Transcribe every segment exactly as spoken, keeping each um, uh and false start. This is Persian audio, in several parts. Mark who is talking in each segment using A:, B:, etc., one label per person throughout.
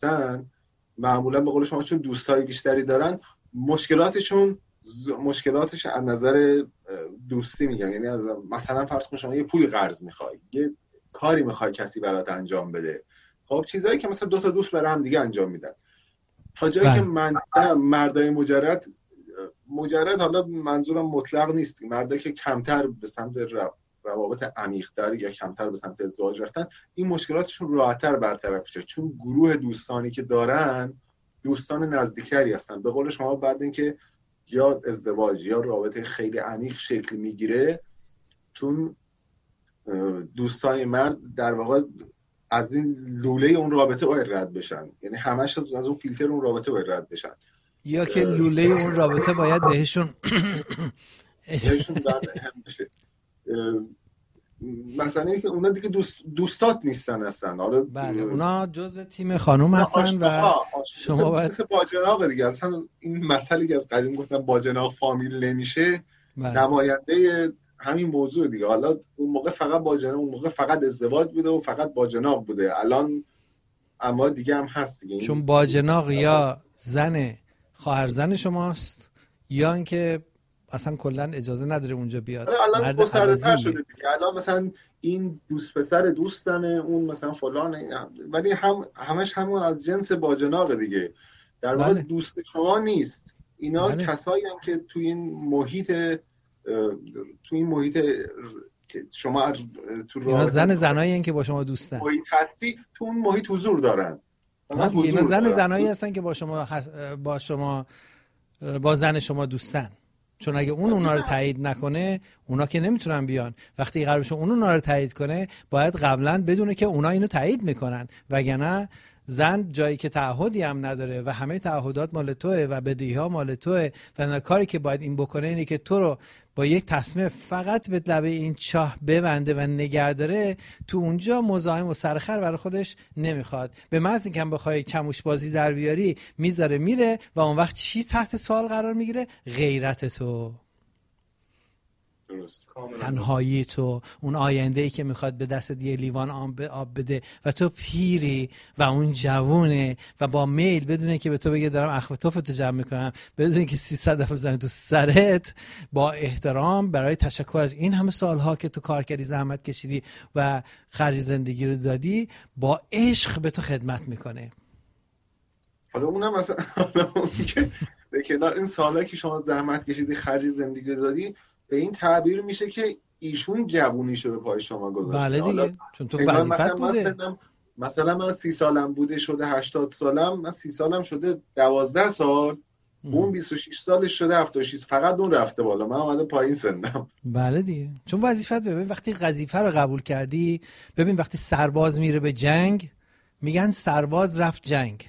A: هستن معمولا به قول شما چون دوستای بیشتری دارن مشکلاتشون مشکلاتش از نظر دوستی میگم، یعنی از مثلا فرض کن شما یه پول قرض میخوای، یه کاری میخوای کسی برات انجام بده، خب چیزایی که مثلا دو تا دوست برای هم دیگه انجام میدن، تا جایی بله. که من مردای مجرد مجرد حالا منظورم مطلق نیست، مردایی که کمتر به سمت روابط عمیق‌تر یا کمتر به سمت ازدواج رفتن، این مشکلاتشون راحت‌تر برطرف میشه چون گروه دوستانی که دارن دوستان نزدیکتری هستن. به قول شما بعد اینکه یا ازدواج یا رابطه خیلی عمیق شکل میگیره، چون دوستای مرد در واقع از این لوله اون رابطه باید رد بشن، یعنی همش از اون فیلتر اون رابطه باید رد بشن،
B: یا که لوله اون رابطه باید بهشون
A: بهشون هم بشه. مثلا اینکه اونا دیگه دوست دوستات نیستن هستن، حالا
B: بله اونا جزء تیم خانوم هستن و شما باید
A: مثل باجناق دیگه. اصلا این مسئله که از قدیم گفتن باجناق فامیل نمیشه، نماینده همین موضوع دیگه. حالا اون موقع فقط باجناق، اون موقع فقط ازدواج بوده و فقط باجناق بوده، الان اما دیگه هم هست دیگه.
B: چون باجناق یا زن خواهر زن شماست یا اینکه اصلا کلا اجازه نداره اونجا بیاد.
A: الان گسترده‌تر شده دیگه، الان مثلا این دوست پسر دوستمه، اون مثلا فلان، ولی هم همش همون از جنس باجناق دیگه، در واقع بله. دوست شما نیست. اینا بله. کسایی هستن که تو این محیط تو این محیط که شما تو
B: اینا زن زنایی هستن که با شما دوستن،
A: محیط هستی تو اون محیط حضور دارن.
B: اینا زن زنایی هستن که با شما با شما با زن شما دوستن، چون اگه اون اونا رو تایید نکنه اونا که نمیتونن بیان. وقتی قرار بشه اون اونا رو تایید کنه باید قبلا بدونه که اونا اینو تایید میکنن، وگرنه زن جایی که تعهدی هم نداره و همه تعهدات مال توه و بدیها مال توه و کاری که باید این بکنه اینه که تو رو با یک تصمیم فقط به لبه این چاه ببنده و نگه داره، تو اونجا مزاحم و سرخر برای خودش نمیخواد. به محض اینکه هم بخوای چموش بازی در بیاری میذاره میره و اون وقت چی تحت سوال قرار میگیره؟ غیرت تو، تنهایی تو، اون آینده‌ای که میخواد به دست یه لیوان آب بده و تو پیری و اون جوونه و با میل بدونه که به تو بگه دارم اخو توفتو جمع میکنم، بدونه که سیصد دفعه بزنه تو سرت، با احترام برای تشکر از این همه سالها که تو کار کردی، زحمت کشیدی و خرج زندگی رو دادی، با عشق به تو خدمت میکنه.
A: حالا اونم مثلا اون که به کنار این سالها که شما زحمت کشیدی، خرج زندگی دادی، به این تعبیر میشه که ایشون جوونیشو به پای شما گذاشته.
B: بله دیگه، چون تو وظیفت بوده.
A: مثلا, مثلا من سی سالم بوده شده هشتاد سالم، من سی سالم شده دوازده سال، ام. اون بیست و شش سالش شده هفتاد و شش، فقط اون رفته بالا، من اومدم پایین سنم.
B: بله دیگه، چون وظیفت ببین وقتی وظیفه رو قبول کردی. ببین وقتی سرباز میره به جنگ میگن سرباز رفت جنگ،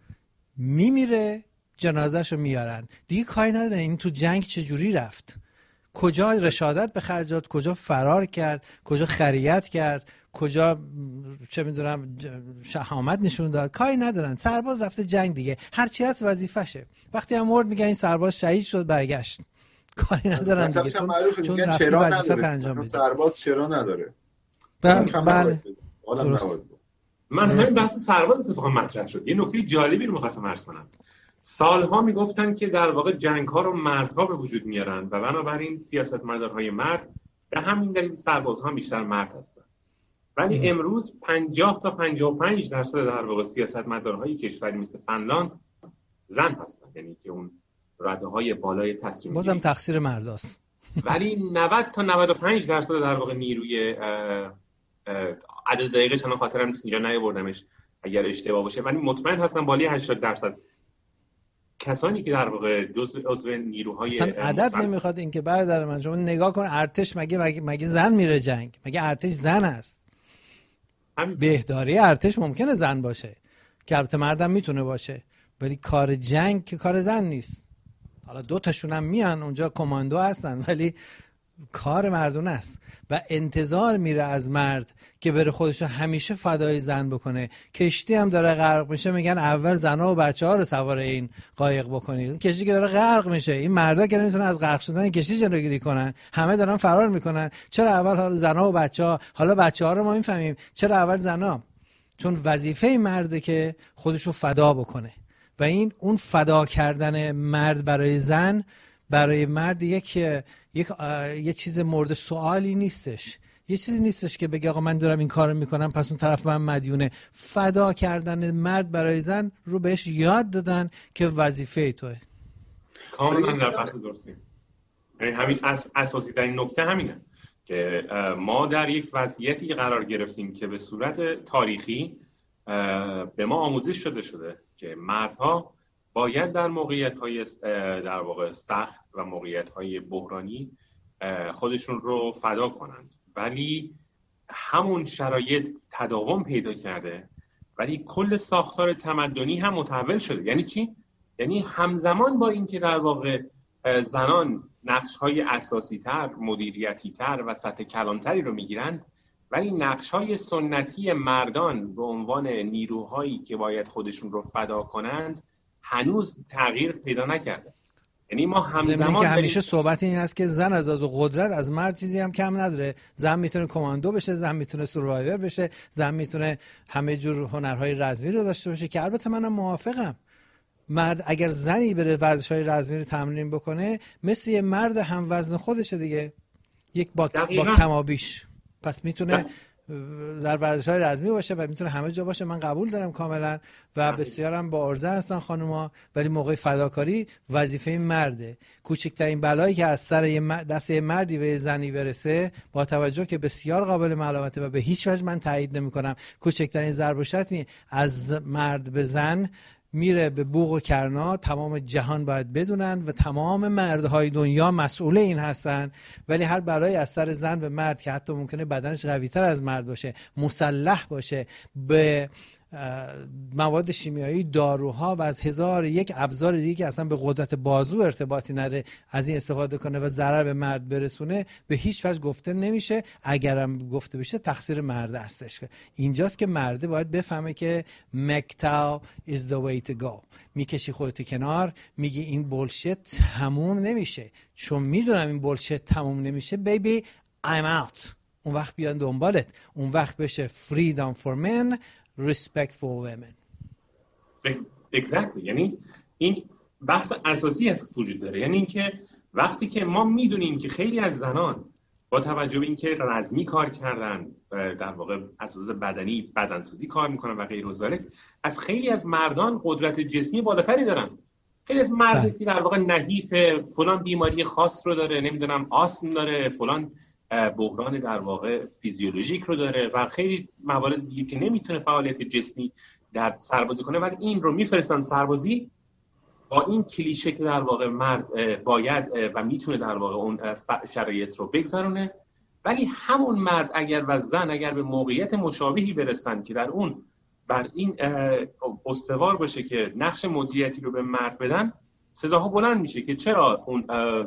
B: میمیره جنازه‌شو میارن دیگه، کاری نداره این تو جنگ چجوری رفت، کجا رشادت به خرج داد، کجا فرار کرد، کجا خریت کرد، کجا چه میدونم شهامت نشون داد، کاری ندارن. سرباز رفته جنگ دیگه، هر چی هست وظیفشه. وقتی هم مرد میگن این سرباز شهید شد برگشت، کاری ندارن دیگه، چون, چون رفتی وظیفت انجام میده.
A: سرباز چرا نداره؟
B: بله.
C: من همین بحث سرباز اتفاقا مطرح شد، یه نکته جالبی رو می‌خواستم عرض کنم. سالها میگفتن که در واقع جنگ‌ها رو مردها به وجود میارن و بنابراین سیاستمدارهای مرد به همین دلیل سربازها بیشتر مرد هستن. ولی ام. امروز پنجاه تا پنجاه و پنج درصد در واقع سیاستمدارهای کشوری مثل فنلاند زن هستن، یعنی که اون رده‌های بالای تصمیم گیری
B: بازم تقصیر مرداست.
C: ولی نود تا نود و پنج درصد در واقع نیروی عدد دقیقش الان خاطرم نیست، اینجا نیاوردمش اگر اشتباه باشه، ولی مطمئن هستم بالای هشتاد درصد کسانی که در واقع جزء عضو نیروهای
B: اصلا عدد نمیخواد. این که برادر من شما نگاه کن، ارتش مگه مگه, مگه زن میره جنگ؟ مگه ارتش زن است؟ بهداری ارتش ممکنه زن باشه که البته مردم میتونه باشه، ولی کار جنگ که کار زن نیست. حالا دو تاشون هم میان اونجا کماندو هستن، ولی کار مردونه است و انتظار میره از مرد که بره خودشو همیشه فدای زن بکنه. کشتی هم داره غرق میشه، میگن اول زنا و بچه‌ها رو سوار این قایق بکنید. کشتی که داره غرق میشه، این مردا که نمیتونن از غرق شدن کشتی جلوگیری کنن، همه دارن فرار میکنن. چرا اول حالا زنا و بچه‌ها؟ حالا بچه‌ها رو ما میفهمیم، چرا اول زنا؟ چون وظیفه مرده که خودشو فدا بکنه و این اون فدا کردن مرد برای زن برای مرد یک یک یه چیز مورد سوالی نیستش. یه چیزی نیستش که بگه آقا من دارم این کارو میکنم پس اون طرف من مدیونه. فدا کردن مرد برای زن رو بهش یاد دادن که وظیفه توئه.
C: کاملا در فصل درستی. یعنی همین اس اساسی ترین نکته همینه که ما در یک وضعیتی قرار گرفتیم که به صورت تاریخی به ما آموزش شده شده که مردها باید در موقعیت‌های در واقع سخت و موقعیت‌های بحرانی خودشون رو فدا کنند، ولی همون شرایط تداوم پیدا کرده ولی کل ساختار تمدنی هم متحول شده. یعنی چی؟ یعنی همزمان با اینکه در واقع زنان نقش‌های اساسی‌تر، مدیریتی‌تر و سطح کلانتری رو می‌گیرند، ولی نقش‌های سنتی مردان به عنوان نیروهایی که باید خودشون رو فدا کنند هنوز تغییر پیدا نکرده. یعنی ما همزمان
B: که همیشه صحبت این هست که زن از از قدرت از مرد چیزی هم کم نداره. زن میتونه کماندو بشه، زن میتونه سوروایور بشه، زن میتونه همه جور هنرهای رزمی رو داشته باشه که البته منم موافقم. مرد اگر زنی بره ورزش‌های رزمی رو تمرین بکنه مثل یه مرد هم وزن خودشه دیگه، یک با, با کمابیش، پس میتونه در ورزش‌های رزمی باشه و میتونه همه جا باشه. من قبول دارم کاملا و بسیارم با عرضه هستن خانوما، ولی موقع فداکاری وظیفه مرده. کوچکترین بلایی که از سر دست یه مردی به زنی برسه، با توجه که بسیار قابل ملامته و به هیچ وجه من تایید نمی‌کنم، کوچکترین ضرب و شتمی از مرد به زن میره به بوق و کرنا. تمام جهان باید بدونن و تمام مردهای دنیا مسئول این هستن، ولی هر بلایی از سر زن به مرد که حتی ممکنه بدنش قوی‌تر از مرد باشه، مسلح باشه به مواد شیمیایی، داروها و از هزار یک ابزار دیگه که اصلا به قدرت بازو ارتباطی نداره از این استفاده کنه و ضرر به مرد برسونه، به هیچ وجه گفته نمیشه. اگرم گفته بشه تقصیر مرد هستش. اینجاست که مرد باید بفهمه که مکتاو is the way to go. میکشی خودت کنار، میگی این بولشت تموم نمیشه، چون میدونم این بولشت تموم نمیشه بیبی I'm out. اون وقت بیان دنبالت، اون وقت بشه freedom for men, respect for women.
C: Exactly. یعنی این بحث اساسی هست وجود داره. یعنی اینکه وقتی که ما میدونیم که خیلی از زنان با توجه به اینکه رزمی کار کردن، در واقع اساس بدنی بدنسازی کار میکنن و غیر ذالک، از خیلی از مردان قدرت جسمی بالاتری دارن. خیلی از مردی در واقع نحیف، فلان بیماری خاص رو داره، نمیدونم آسم داره، فلان بحران در واقع فیزیولوژیک رو داره و خیلی موارد دیگه که نمیتونه فعالیت جسمی در سربازی کنه، ولی این رو میفرستن سربازی با این کلیشه که در واقع مرد باید و میتونه در واقع اون شرایط رو بگذرونه. ولی همون مرد اگر و زن اگر به موقعیت مشابهی برسن که در اون بر این استوار باشه که نقش مدیریتی رو به مرد بدن، صداها بلند میشه که چرا اون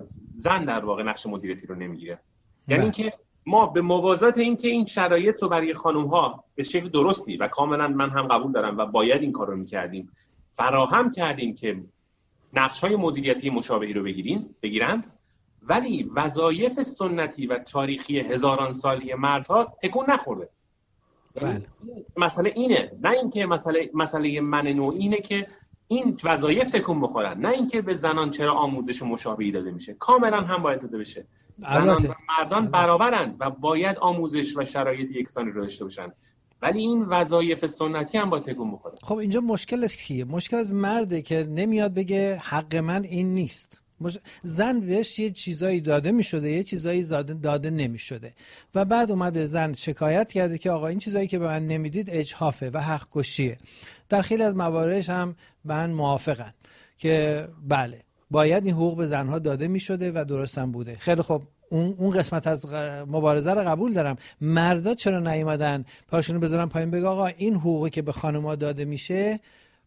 C: زن در واقع نقش مدیریتی رو نمیگیره. یعنی اینکه ما به موازات این که این شرایط رو برای خانم‌ها به شکل درستی و کاملا من هم قبول دارم و باید این کار رو می‌کردیم فراهم کردیم که نقش‌های مدیریتی مشابهی رو بگیرین بگیرند، ولی وظایف سنتی و تاریخی هزاران سالی مردها تکون نخورده.
B: بله.
C: مسئله اینه، نه اینکه مسئله مسئله من نوع اینه که این وظایف تکون بخورن، نه اینکه به زنان چرا آموزش مشابهی داده میشه. کاملا هم باید داده بشه. زنان و مردان برابرند و باید آموزش و شرایط یکسانی رو داشته باشن، ولی این وظایف سنتی هم با تکون بخوره.
B: خب اینجا مشکلش کیه؟ مشکل از مرده که نمیاد بگه حق من این نیست. مش... زن بهش یه چیزایی داده میشده، یه چیزایی داده نمیشده و بعد اومده زن شکایت کرده که آقا این چیزایی که به من نمیدید اجحافه و حق کشیه. در خیلی از مواردش هم من موافقم که بله باید این حقوق به زنها داده میشده و درست هم بوده. خیلی خب اون اون قسمت از مبارزه رو قبول دارم. مردا چرا نیومدن پاشونو بذارن پایین بگه آقا این حقوقی که به خانم‌ها داده میشه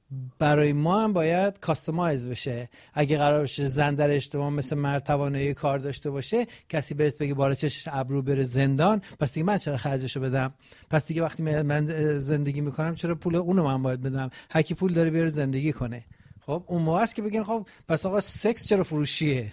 B: برای ما هم باید کاستماایز بشه. اگه قرار بشه زن در اجتماع مثل مرد توانایی کار داشته باشه، کسی بهت بگه بالا چشش ابرو بره زندان، پس دیگه من چرا خرجشو بدم؟ پس دیگه وقتی من زندگی میکنم چرا پول اونو من باید بدم؟ هر کی پول داره بیاره زندگی کنه. خب اون موقع است که بگن خب پس آقا سکس چرا فروشیه؟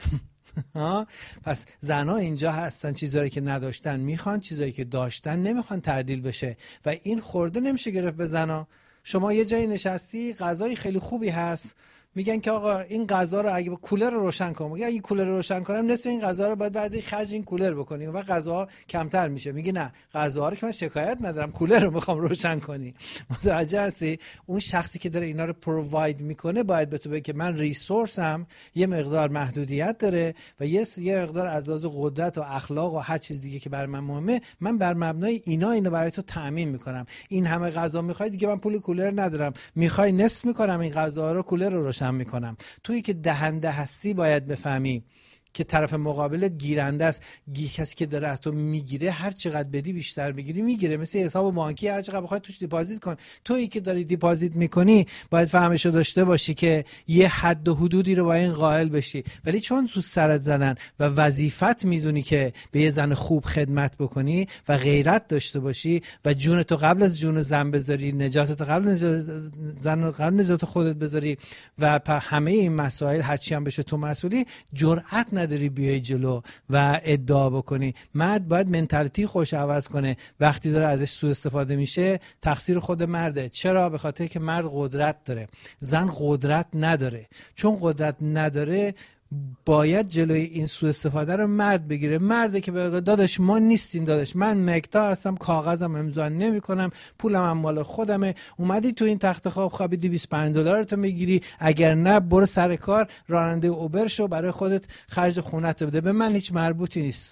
B: پس زنها اینجا هستن، چیزایی که نداشتن میخوان، چیزایی که داشتن نمیخوان تعدیل بشه و این خورده نمیشه گرفت به زنها. شما یه جایی نشستی، غذای خیلی خوبی هست، میگن که آقا این غذا رو اگه کولر رو روشن کنم، میگه اگه کولر رو روشن کنم نصف این غذا رو بعد بعد خرج این کولر بکنیم و غذاها کمتر میشه. میگه نه، غذاها رو که من شکایت ندارم، کولر رو میخوام روشن کنی. متوجه هستی؟ اون شخصی که داره اینا رو پروواید میکنه باید به تو بگه که من ریسورسم یه مقدار محدودیت داره و یه یه مقدار از لحاظ قدرت و اخلاق و هر چیز دیگه که برای من مهمه، من بر مبنای اینا اینو برای تو تامین میکنم. این همه غذا میخوای دیگه، من پول کولر ندارم، میخوای نصف میکنم این غذا رو، کولر رو روشن میکنم. تویی که دهنده هستی باید بفهمی که طرف مقابلت گیرنده است. گی کسی که داره از تو میگیره، هر چقدر بدی بیشتر میگیری میگیره. مثل حساب بانکی، هر چقدر بخوای توش دیپازیت کن. تویی که داری دیپازیت میکنی باید فهمشو داشته باشی که یه حد و حدودی رو با این قائل بشی. ولی چون تو سرت زدن و وظیفت میدونی که به یه زن خوب خدمت بکنی و غیرت داشته باشی و جون تو قبل از جون زن بذاری، نجات تو قبل نجات زن قبل نجات خودت بذاری و همه این مسائل هرچی هم بشه تو مسئولی، جرأت نداری بیای جلو و ادعا بکنی. مرد باید منتالیتی خوش عوض کنه. وقتی داره ازش سوء استفاده میشه، تقصیر خود مرده. چرا؟ به خاطر که مرد قدرت داره، زن قدرت نداره. چون قدرت نداره باید جلوی این سوء استفاده رو مرد بگیره. مرده که بگه داداش ما نیستیم، داداش من مکتا هستم، کاغذم امضا نمی‌کنم، پولم هم مال خودمه، اومدی تو این تخت خواب خوابیدی بیست و پنج دلار تو میگیری، اگر نه برو سر کار راننده اوبر شو، برای خودت خرج خونت بده، به من هیچ مربوطی نیست.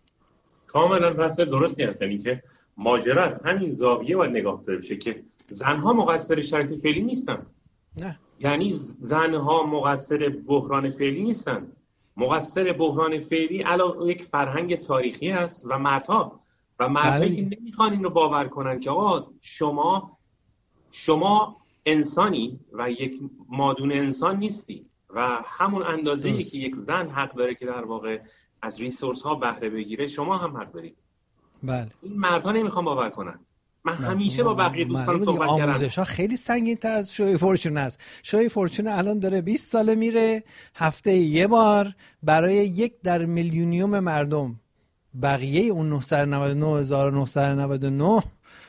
C: کاملا بحث درستی هست. یعنی که ماجرا از همین زاویه باید نگاه بشه که زنها مقصر شرایط فعلی نیستند.
B: نه،
C: یعنی زنها مقصر بحران فعلی نیستن. مقصر بحران فعلی علاوه یک فرهنگ تاریخی هست و مردها و مردایی که نمیخوان این رو باور کنن که آقا شما شما انسانی و یک مادون انسان نیستی و همون اندازه‌ای که یک زن حق داره که در واقع از ریسورس ها بهره بگیره، شما هم حق دارید.
B: بله.
C: این مردها نمیخوان باور کنن. من همیشه با بقیه دوستان صحبت کردم.
B: آموزش ها خیلی سنگین تر از شوی فورچون است. شوی فورچون الان داره بیست ساله میره، هفته یه بار برای یک در میلیونیوم مردم. بقیه اون نهصد و نود و نه هزار و نهصد و نود و نه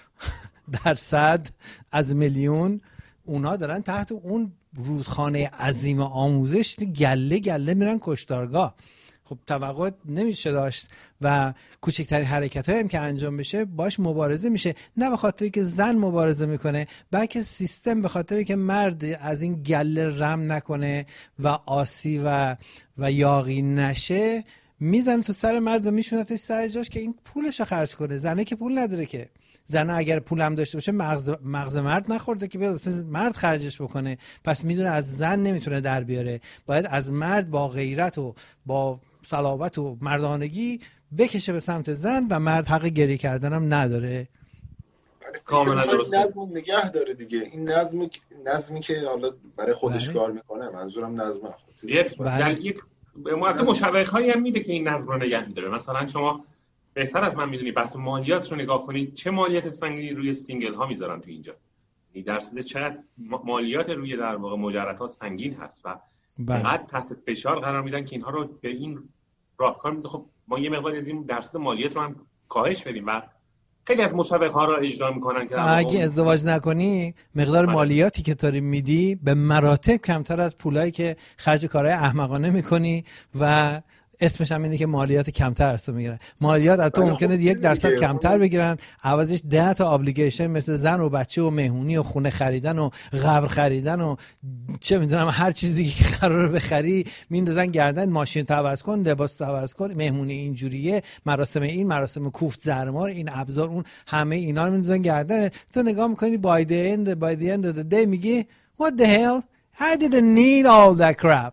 B: درصد از میلیون، اونا دارن تحت اون رودخانه عظیم آموزش گله گله میرن کشتارگاه. خب توقع نمیشه داشت و کوچکترین حرکت هم که انجام بشه باش مبارزه میشه. نه به خاطر که زن مبارزه میکنه، بلکه سیستم به خاطر که مرد از این گله رم نکنه و آسی و و یاغی نشه، میزنه تو سر مرد و میشونتش سر جاش که این پولشو خرج کنه. زنه که پول نداره که. زنه اگر پول هم داشته باشه مغز مغز مرد نخورده که بیاد مرد خرجش بکنه. پس میدونه از زن نمیتونه در بیاره، باید از مرد با غیرت و با صلابت و مردانگی بکشه به سمت زن و مرد حق گریه کردن هم نداره.
A: کاملا درست. نظم نگه داره دیگه. این نظم نظمی که حالا برای خودش کار میکنه، منظورم نظمه.
C: در یک مشوق‌هایی هم میده که این نظم رو نگه میداره. مثلا شما بهتر از من میدونی بحث مالیات رو نگاه کنید، چه مالیات سنگینی روی سینگل ها میذارن تو اینجا. این درصد چقدر مالیات روی در واقع مجردها سنگین هست و بعد تحت فشار قرار میدن که اینها رو به این راهکار میده. خب ما یه مقدار از این درصد مالیات رو هم کاهش بدیم و خیلی از مشوق‌ها رو اجرا میکنن که
B: اگه ازدواج نکنی مقدار بله. مالیاتی که داری میدی به مراتب کمتر از پولایی که خرج کارهای احمقانه میکنی و اسمش هم اینه که مالیات کمتر از تو میگیرن. مالیات از تو ممکنه یک درصد کمتر بگیرن، عوضش ده تا ابلیگیشن مثل زن و بچه و مهمونی و خونه خریدن و قبر خریدن و چه میدونم هر چیز دیگه که قراره بخری میندازن گردن. ماشین تو عوض کن، لباس تو عوض کن، مهمونی اینجوریه، مراسم این، مراسم کوفت زرمار، این ابزار اون، همه اینا رو میندازن گردن. تو نگاه میکنی by the end by the end of the day میگی what the hell I didn't need all that crap.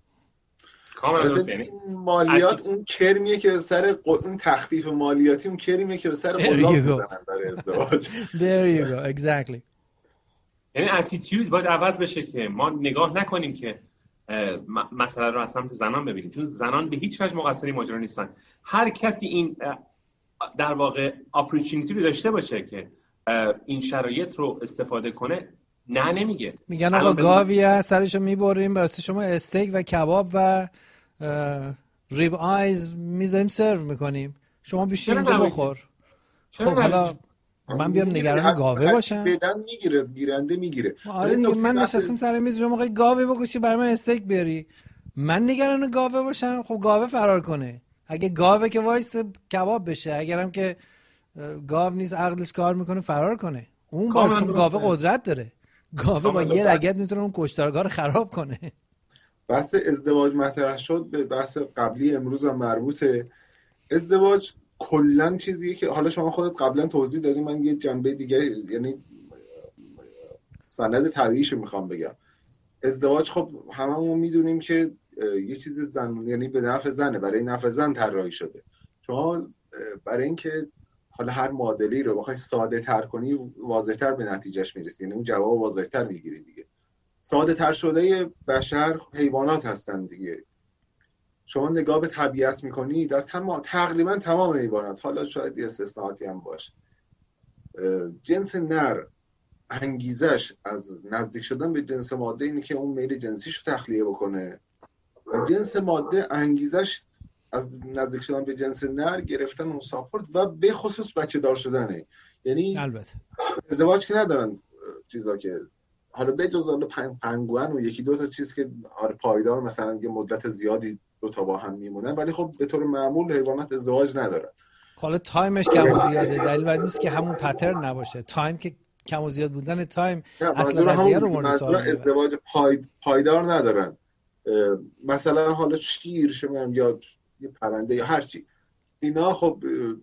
A: مالیات اون کرمیه که به سر اون تخفیف مالیاتی اون کرمیه که به سر قلاب میزنن برای ازدواج.
B: There you go. Exactly.
C: یعنی اتیتیود باید عوض بشه که ما نگاه نکنیم که مسئله رو از سمت زنان ببینیم، چون زنان به هیچ وجه مقصری ماجرا نیستن. هر کسی این در واقع اپورتونتی رو داشته باشه که این شرایط رو استفاده کنه، نه نمیگه.
B: میگن آقا گاویه سرشو میبریم واسه شما استیک و کباب و ریب آیز میذاریم سرو میکنیم، شما بیشتر اینجا بخور. خب حالا من بیام نگران گاوه باشم؟
A: بدن میگیره، گیرنده میگیره.
B: آره دیگه، من نشستم سر میز شما موقع گاوه بگوشی برای من استیک بیاری، من نگران گاوه باشم؟ خب گاوه فرار کنه. اگه گاوه که وایس کباب بشه، اگرم که گاو نیست عقلش کار میکنه فرار کنه. اون با چون گاوه قدرت داره، گاوه با یه لگد میتونه اون کشتارگاه رو خراب کنه.
A: بحث ازدواج مطرح شد، به بحث قبلی امروز هم مربوطه. ازدواج کلن چیزیه که حالا شما خودت قبلا توضیح دادی، من یه جنبه دیگه یعنی سند طبیعیشو میخوام بگم. ازدواج خب هممون میدونیم که یه چیز زن، یعنی به نفع زنه، برای نفع زن طراحی شده. شما برای اینکه حالا هر معادلی رو بخوای ساده تر کنی واضح تر به نتیجهش میرسی، یعنی اون جواب واضح تر میگیری دیگه. ساده تر شده بشر حیوانات هستن دیگه. شما نگاه به طبیعت میکنی، در تمام تقریبا تمام حیوانات، حالا شاید یه استثناءاتی هم باشه، جنس نر انگیزش از نزدیک شدن به جنس ماده اینه که اون میل جنسیشو تخلیه بکنه، و جنس ماده انگیزش از نزدیک شدن به جنس نر گرفتن اون ساپورت و به خصوص بچه دار شدنه. یعنی
B: البته
A: ازدواج که ندارن چیزا که حالا به جز حالا پنگوئن و یکی دو تا چیز که آره پایدار مثلا یه مدت زیادی دو تا با هم میمونن، ولی خب به طور معمول حیوانات ازدواج ندارن.
B: حالا تایمش کم و زیاده، دلیل بر نیست که همون پترن نباشه. تایم که کم و زیاد بودن تایم اصلا قضیه رو مورد سوال میبره.
A: ازدواج پای... پایدار ندارن. مثلا حالا شیر شما یا یه پرنده یا هر چی، اینا خب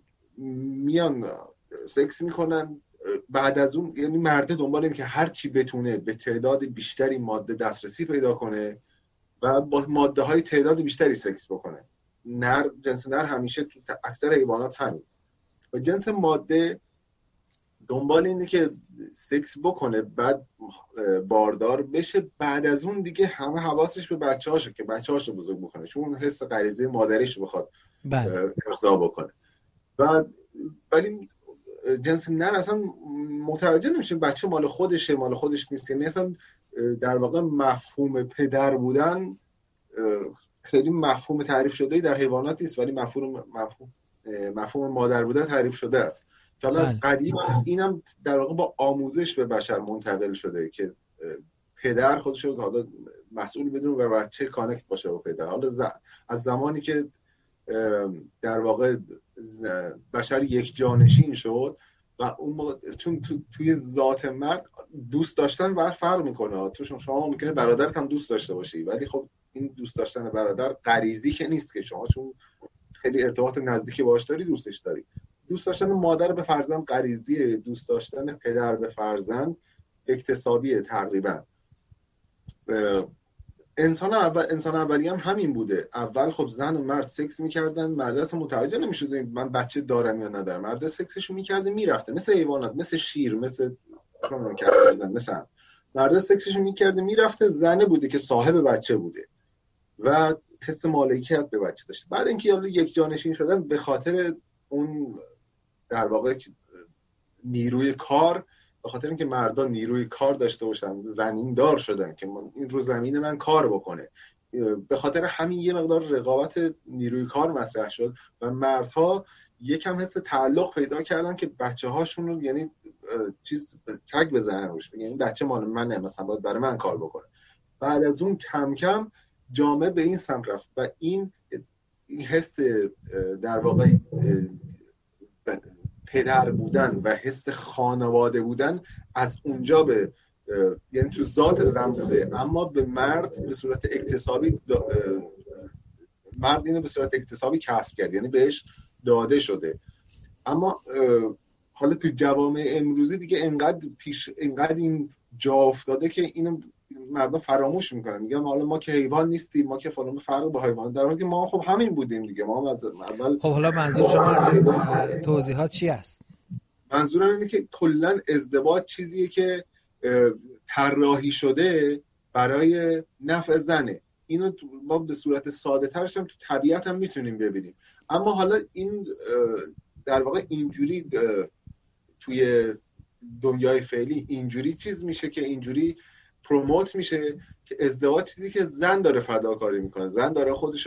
A: میان سکس میکنن، بعد از اون یعنی مرده دنبال اینه که هر چی بتونه به تعداد بیشتری ماده دسترسی پیدا کنه و با ماده های تعداد بیشتری سکس بکنه. نر جنس نر همیشه تو اکثر حیوانات همین، و جنس ماده دنبال اینه که سکس بکنه بعد باردار بشه، بعد از اون دیگه همه حواسش به بچه‌هاشه که بچه‌هاشو بزرگ بکنه، چون حس غریزه مادریش رو بخواد ارضا بکنه. و ولی جنس نر اصلا متوجه نمیشه بچه مال خودشه مال خودش نیست. یعنی اصلا در واقع مفهوم پدر بودن خیلی مفهوم تعریف شده در حیوانات نیست، ولی مفهوم مفهوم مفهوم مادر بودن تعریف شده است که حالا از قدیم اینم در واقع با آموزش به بشر منتقل شده که پدر خودش رو حالا مسئول بدونه و بچه کانکت باشه با پدر. حالا از زمانی که در واقع بشر یک جانشین شد و اون موقع چون تو، توی ذات مرد دوست داشتن بر فرق میکنه. تو شما ممکنه برادرت هم دوست داشته باشی، ولی خب این دوست داشتن برادر غریزی که نیست که شما چون خیلی ارتباط نزدیکی باهاش داری دوستش داری. دوست داشتن مادر به فرزند غریزیه، دوست داشتن پدر به فرزند اکتسابیه تقریبا. انسان اول انسان اولی هم همین بوده. اول خب زن و مرد سکس میکردن، مرد اصلا متوجه نمیشد من بچه دارم یا ندارم، مرد سکسشو میکرده میرفته، مثل حیوانات، مثل شیر، مثل کردن مثلا مرد سکسشو میکرده میرفته، زنه بوده که صاحب بچه بوده و حس مالکیت به بچه داشته. بعد اینکه حالا یک جانشین شدن به خاطر اون در واقع نیروی کار، به خاطر اینکه مردان نیروی کار داشته باشن زمین دار شدن که من این رو زمین من کار بکنه، به خاطر همین یه مقدار رقابت نیروی کار مطرح شد و مردها یکم حس تعلق پیدا کردن که بچه هاشون رو یعنی چیز تگ بزنن روش، بگن این بچه مال منه مثلا باید برای من کار بکنه. بعد از اون کم کم جامعه به این سمت رفت و این این حس در واقع پدر بودن و حس خانواده بودن از اونجا به یعنی تو ذات زن بوده، اما به مرد به صورت اکتسابی مرد اینو به صورت اکتسابی کسب کرد، یعنی بهش داده شده. اما حالا تو جوامع امروزی دیگه انقدر پیش انقدر این جا افتاده که اینو مردم فراموش میکنن، میگن حالا ما که حیوان نیستیم، ما که فلان فرق با حیوان، در حالی که ما خب همین بودیم دیگه. ما هم از اول.
B: خب حالا منظور شما از این توضیحات چی است؟
A: منظورم اینه که کلا ازدواج چیزیه که طراحی شده برای نفع زنه. اینو ما به صورت ساده ترش هم تو طبیعت هم میتونیم ببینیم. اما حالا این در واقع اینجوری توی دنیای فعلی اینجوری چیز میشه که اینجوری پروموت میشه که ازدواج چیزی که زن داره فداکاری میکنه، زن داره خودشو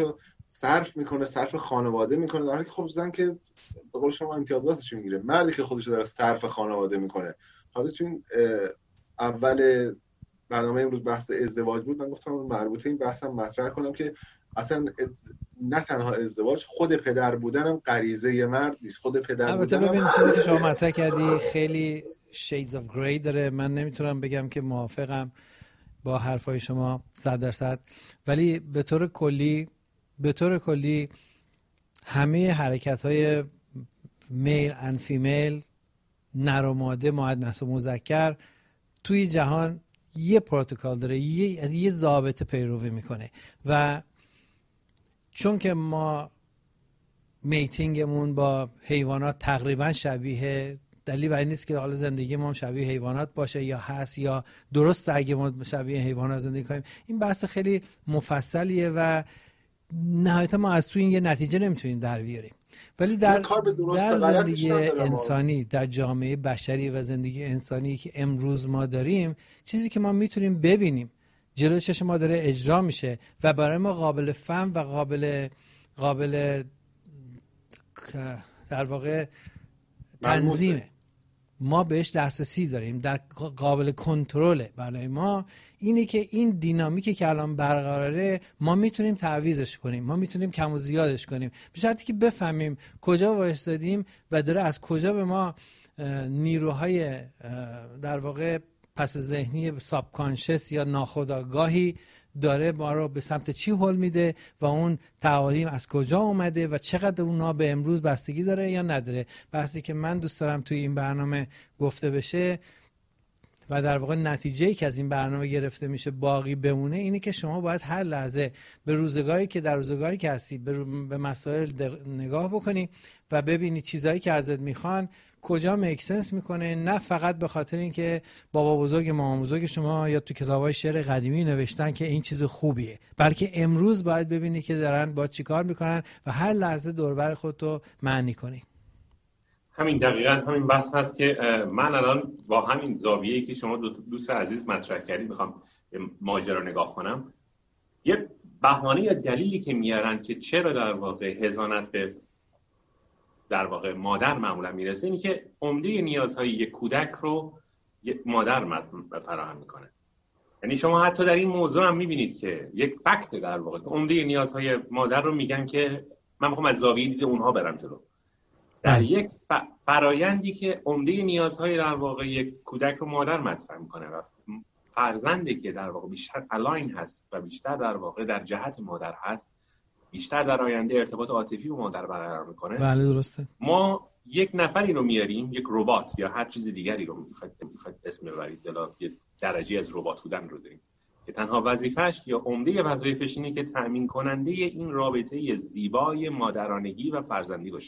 A: صرف میکنه، صرف خانواده میکنه، در حالی که خب زن که به قول شما امتیازاتش میگیره. مردی که خودش داره صرف خانواده میکنه. حالا چون اول برنامه امروز بحث ازدواج بود، من گفتم مربوطه این بحثم مطرح کنم که اصلا از... نه تنها ازدواج، خود پدر بودنم غریزه مرد نیست. خود پدر
B: البته
A: بودنم
B: ببین چیزی که شما مطرح کردی خیلی shades of gray داره. من نمیتونم بگم که موافقم با حرفای شما صد درصد، ولی به طور کلی به طور کلی همه حرکت‌های میل ان فیمیل، نر و ماده، مؤنث و مذکر توی جهان یه پروتکل داره، یه یه ضابطه پیروی میکنه. و چون که ما میتینگمون با حیوانات تقریبا شبیه، دلیل بر این نیست که حالا زندگی ما شبیه حیوانات باشه یا هست یا درست اگه ما شبیه حیوانات زندگی کنیم. این بحث خیلی مفصلیه و نهایتا ما از توی این یه نتیجه نمیتونیم در بیاریم. ولی در, در زندگی انسانی، در جامعه بشری و زندگی انسانی که امروز ما داریم، چیزی که ما میتونیم ببینیم جلوی چشم ما داره اجرا میشه و برای ما قابل فهم و قابل قابل در واقع تنظیمه. ما بهش دسترسی داریم، در قابل کنترله برای ما. اینه که این دینامیکی که الان برقراره ما میتونیم تعویضش کنیم، ما میتونیم کم و زیادش کنیم، به شرطی که بفهمیم کجا وایسادیم و داره از کجا به ما نیروهای در واقع پس ذهنی ساب کانشس یا ناخودآگاهی داره ما رو به سمت چی هل میده و اون تعالیم از کجا اومده و چقدر اونا به امروز بستگی داره یا نداره. بحثی که من دوست دارم توی این برنامه گفته بشه و در واقع نتیجه‌ای که از این برنامه گرفته میشه باقی بمونه اینه که شما باید هر لحظه به روزگاری که در روزگاری که هستی به مسائل نگاه بکنی و ببینی چیزایی که ازت میخوان کجا میک سنس میکنه، نه فقط به خاطر اینکه بابا بزرگ مامان بزرگ شما یا تو کتابای شعر قدیمی نوشتن که این چیز خوبیه، بلکه امروز باید ببینی که دارن با چی کار میکنن و هر لحظه دور بر خودتو معنی کنی.
C: همین دقیقاً همین بحث هست که من الان با همین زاویه‌ای که شما دو دوست عزیز مطرح کردید میخوام ماجرا نگاه کنم. یه بهانه یا دلیلی که میارن که چرا در واقع حضانت به در واقع مادر معمولا میرسه اینی که عمده نیازهای یک کودک رو یک مادر فراهم میکنه. یعنی شما حتی در این موضوع هم میبینید که یک فکت در واقع عمده نیازهای مادر رو میگن که من میخوام از زاویه دید اونها برم جلو. در یک فرایندی که عمده نیازهای در واقع یک کودک رو مادر مصرف میکنه و فرزندی که در واقع بیشتر الاین هست و بیشتر در واقع در جهت مادر هست، بیشتر در آینده ارتباط عاطفی با مادر برقرار میکنه.
B: بله درسته.
C: ما یک نفری رو میاریم، یک ربات یا هر چیز دیگری رو میخواید اسم ببرید، دلا یه درجه از ربات بودن رو داریم که تنها وظیفش یا عمده وظایفش اینه که تامین کننده این رابطه زیبای مادرانگی و فرزندی باشه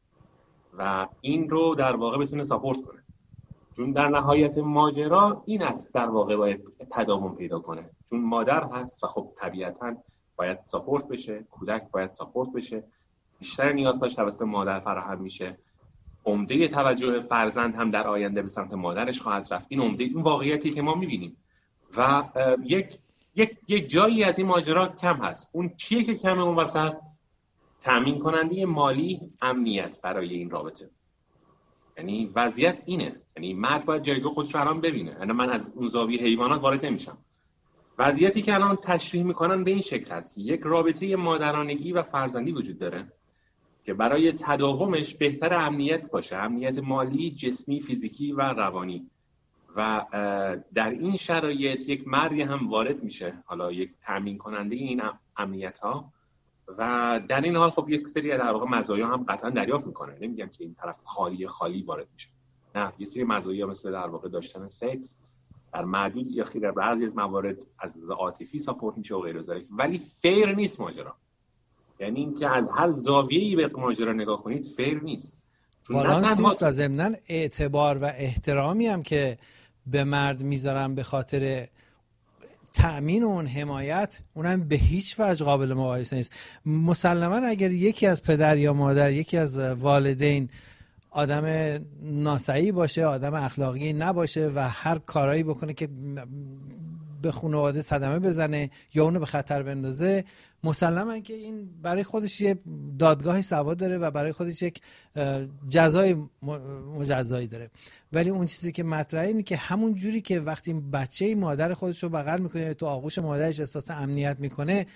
C: و این رو در واقع بتونه ساپورت کنه. چون در نهایت ماجرا این است در واقع باید تداوم پیدا کنه، چون مادر هست و خب طبیعتاً باید ساپورت بشه، کودک باید ساپورت بشه، بیشتر نیازهاش توسط مادر فراهم میشه. عمده توجه فرزند هم در آینده به سمت مادرش خواهد رفت. این عمده این واقعیتی که ما میبینیم و یک یک یک جایی از این ماجرا کم هست. اون چیه که کمه اون وسط؟ تامین کننده مالی، امنیت برای این رابطه. یعنی وضعیت اینه، یعنی مرد باید جایگاه خودش رو الان ببینه. یعنی من از اون زاویه حیوانات وارد نمیشم. وضعیتی که الان تشریح میکنن به این شکل هست که یک رابطه مادرانگی و فرزندی وجود داره که برای تداومش بهتر امنیت باشه، امنیت مالی، جسمی، فیزیکی و روانی. و در این شرایط یک مردی هم وارد میشه، حالا یک تامین کننده این امنیت ها، و در این حال خب یک سری در واقع مزایا هم قطعا دریافت میکنه. نمیگم که این طرف خالی خالی وارد میشه، نه، یه سری مزایا مثل در واقع داشتن سکس در معدود یا خیلی در بعضی از موارد از عاطفی ساپورت میشه و غیره ذالک، ولی فیر نیست ماجرا. یعنی این که از هر زاویه‌ای به ماجرا نگاه کنید فیر نیست،
B: بالانس نیست و ضمناً اعتبار و احترامی هم که به مرد میذارن به خاطر تأمین اون حمایت، اونم به هیچ وجه قابل مقایسه نیست. مسلماً اگر یکی از پدر یا مادر، یکی از والدین آدم ناسعی باشه، آدم اخلاقی نباشه و هر کارایی بکنه که به خانواده صدمه بزنه یا اونو به خطر بندازه، مسلماً که این برای خودش یه دادگاه سواد داره و برای خودش یک جزای مجزایی داره. ولی اون چیزی که مطرحه اینه که همون جوری که وقتی بچه مادر خودش رو بغل میکنه تو آغوش مادرش احساس امنیت میکنه،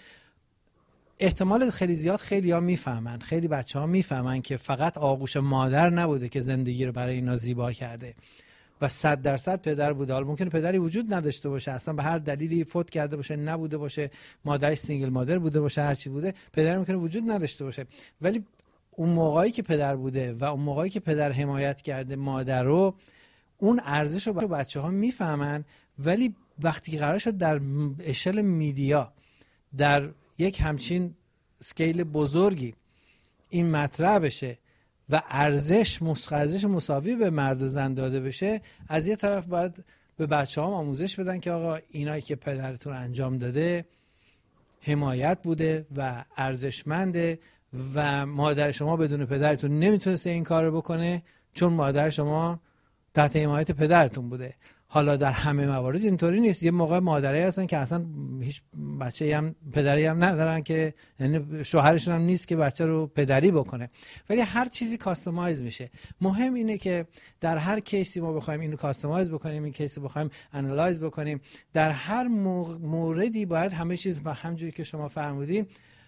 B: احتمال خیلی زیاد خیلی ها میفهمن، خیلی بچه ها میفهمن که فقط آغوش مادر نبوده که زندگی رو برای اینا زیبا کرده و صد درصد پدر بوده. حالا ممکنه پدری وجود نداشته باشه، اصلا به هر دلیلی فوت کرده باشه، نبوده باشه، مادرش سینگل مادر بوده باشه، هر چی بوده، پدر ممکنه وجود نداشته باشه. ولی اون موقعی که پدر بوده و اون موقعی که پدر حمایت کرده مادر رو، اون ارزش رو بچه ها میفهمن. ولی وقتی قرار شد در اشل میدیا در یک همچین اسکیل بزرگی این مطرح بشه و ارزش مسخرزش مساوی به مرد و زن داده بشه، از یه طرف باید به بچه ها آموزش بدن که آقا اینایی که پدرتون انجام داده حمایت بوده و ارزشمنده و مادر شما بدون پدرتون نمیتونسته این کار رو بکنه چون مادر شما تحت حمایت پدرتون بوده. حالا در همه موارد اینطوری نیست. یه موقع مادرایی هستن که اصلا هیچ بچه‌ای هم پدری هم ندارن، که یعنی شوهرشون هم نیست که بچه رو پدری بکنه. ولی هر چیزی کاستماایز میشه. مهم اینه که در هر کیسی ما بخوایم اینو کاستماایز بکنیم، این کیسی بخوایم انالایز بکنیم، در هر موردی باید همه چیز با همونجوری که شما فرمودین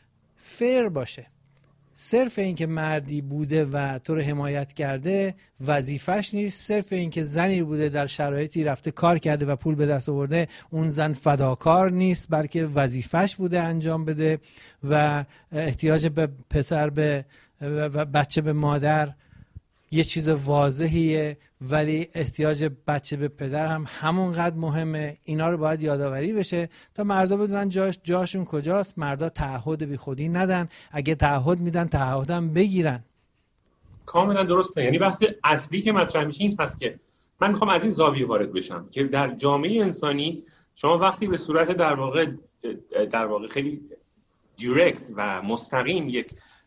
B: فیر باشه. صرف این که مردی بوده و تو رو حمایت کرده وظیفش نیست، صرف این که زنی بوده در شرایطی رفته کار کرده و پول به دست آورده اون زن فداکار نیست، بلکه وظیفش بوده انجام بده و احتیاج به پسر به و بچه به مادر یه چیز واضحیه، ولی احتیاج بچه به پدر هم همونقدر مهمه. اینا رو باید یادآوری بشه تا مردا بدونن جاش جاشون کجاست. مردا تعهد بی خودی ندن، اگه تعهد میدن تعهدم بگیرن.
C: کاملا درسته. یعنی بحث اصلی که مطرح میشه این هست که من میخوام از این زاویه وارد بشم که در جامعه انسانی شما وقتی به صورت در واقع در واقع خیلی دایرکت و مستقیم یک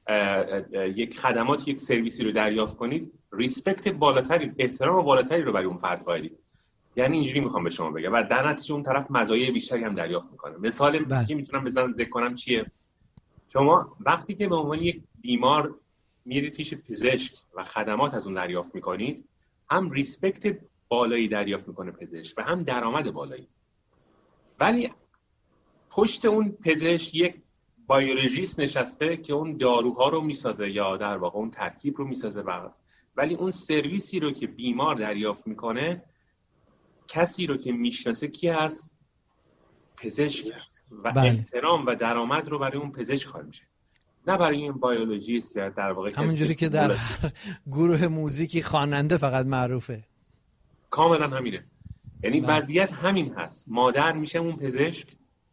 C: یک خدمات یک سرویسی رو دریافت کنید، ریسپکت بالاتری، احترام بالاتری رو برای اون فرد قائلید. یعنی اینجوری میخوام به شما بگم و در نتیجه اون طرف مزایای بیشتری هم دریافت میکنه. مثال که میتونم بزنم ذکر کنم چیه؟ شما وقتی که به عنوان یک بیمار میرید پیش پزشک و خدمات از اون دریافت میکنید، هم ریسپکت بالایی دریافت میکنه پزشک و هم درآمد بالایی. ولی پشت اون پزشک یک بیولوژیست نشسته که اون داروها رو میسازه یا در واقع اون ترکیب رو میسازه، ولی اون سرویسی رو که بیمار دریافت میکنه کسی رو که میشناسه کی هست؟ پزشک هست و بله. احترام و درآمد رو برای اون پزشک خواهد میشه، نه برای این بیولوژیست یا در واقع
B: همونجوری که در گروه موزیکی خواننده فقط معروفه.
C: کاملا همینه. یعنی بله. وضعیت همین هست. مادر میشه اون پزشک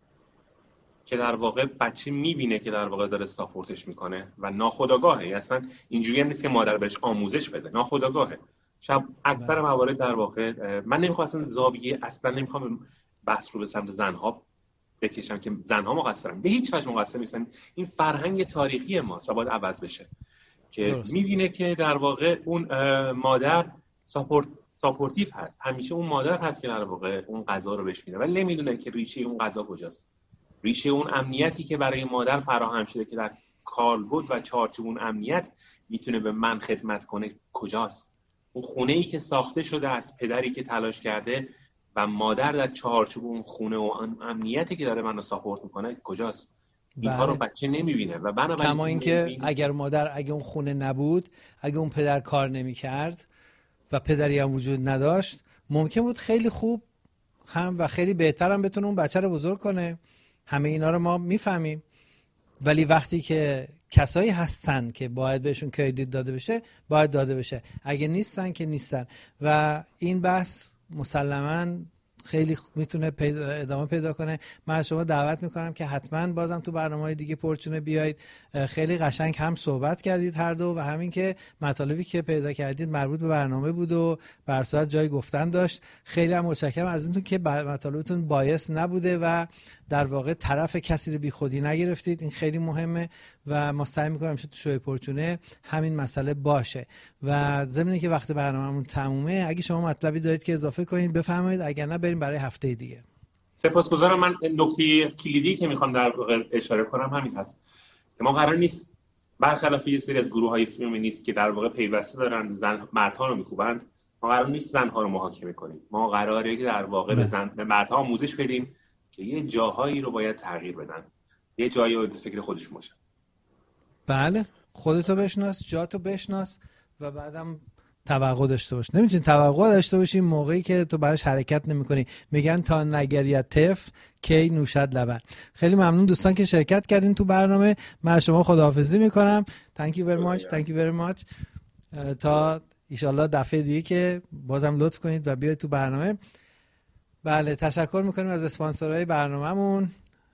C: که در واقع بچه میبینه که در واقع داره ساپورتش میکنه و ناخودآگاهه. اصلا اینجوری هم نیست که مادر بهش آموزش بده، ناخودآگاهه. شب اکثر موارد در واقع من نمیخوام اصلا زاویه اصلا نمیخوام بحث رو به سمت زنها بکشم که زنها مقصرن، به هیچ وجه مقصر نیستن. این فرهنگ تاریخی ماست و باید عوض بشه که درست. میبینه که در واقع اون مادر ساپورت ساپورتیو هست، همیشه اون مادر هست که در واقع اون غذا رو بهش میده، ولی نمیدونه که ریشه اون غذا کجاست. ریشه اون امنیتی که برای مادر فراهم شده که در کالبد و چارچوب اون امنیت میتونه به من خدمت کنه کجاست؟ اون خونه‌ای که ساخته شده از پدری که تلاش کرده و مادر در چارچوب اون خونه و امنیتی که داره منو ساپورت میکنه کجاست؟ اینها رو بچه نمیبینه و بنابراین
B: کما اینکه اگر مادر اگه اون خونه نبود، اگه اون پدر کار نمیکرد و پدری هم وجود نداشت، ممکن بود خیلی خوب هم و خیلی بهتر هم بتونه اون بچه رو بزرگ کنه. همه اینا رو ما میفهمیم، ولی وقتی که کسایی هستن که باید بهشون کردیت داده بشه باید داده بشه، اگه نیستن که نیستن. و این بحث مسلماً خیلی میتونه پیدا ادامه پیدا کنه. من از شما دعوت میکنم که حتما بازم تو برنامه‌های دیگه پرچونه بیایید. خیلی قشنگ هم صحبت کردید هر دو و همین که مطالبی که پیدا کردید مربوط به برنامه بود و بر صورت جای گفتن داشت. خیلی هم متشکرم از اینتون که مطالبتون بایس نبوده و در واقع طرف کسی رو بی خودی نگرفتید. این خیلی مهمه و ما سعی می‌کنیم که تو شوی پرچونه همین مسئله باشه. و ضمن که وقت برنامه‌مون تمومه، اگه شما مطلبی دارید که اضافه کنید بفرمایید، اگر نه بریم برای هفته دیگه.
C: سپاسگزارم. من نکته کلیدی که میخوام در واقع اشاره کنم همین هست که ما قرار نیست برخلاف یه سری از گروه‌های فمینیست که در واقع پیوسته دارن زن مردها رو میکوبند، ما قرار نیست زنها رو محاکمه کنیم. ما قراره که در واقع به زن به مردها آموزش بدیم که یه جاهایی رو باید تغییر بدن، یه جایی رو فکر خودشون باشن.
B: بله، خودتو بشناس، جاتو بشناس و بعدم توقع داشته باش. نمیتونی توقع داشته باشی موقعی که تو براش حرکت نمی‌کنی. میگن تا نگریت طفل کی نوشد لبن. خیلی ممنون دوستان که شرکت کردین تو برنامه. من شما خداحافظی میکنم. thank you very much thank you very much تا ایشالله دفعه دیگه که بازم لطف کنید و بیاید تو برنامه. بله، تشکر میکنیم از اسپانسرهای برنامه‌مون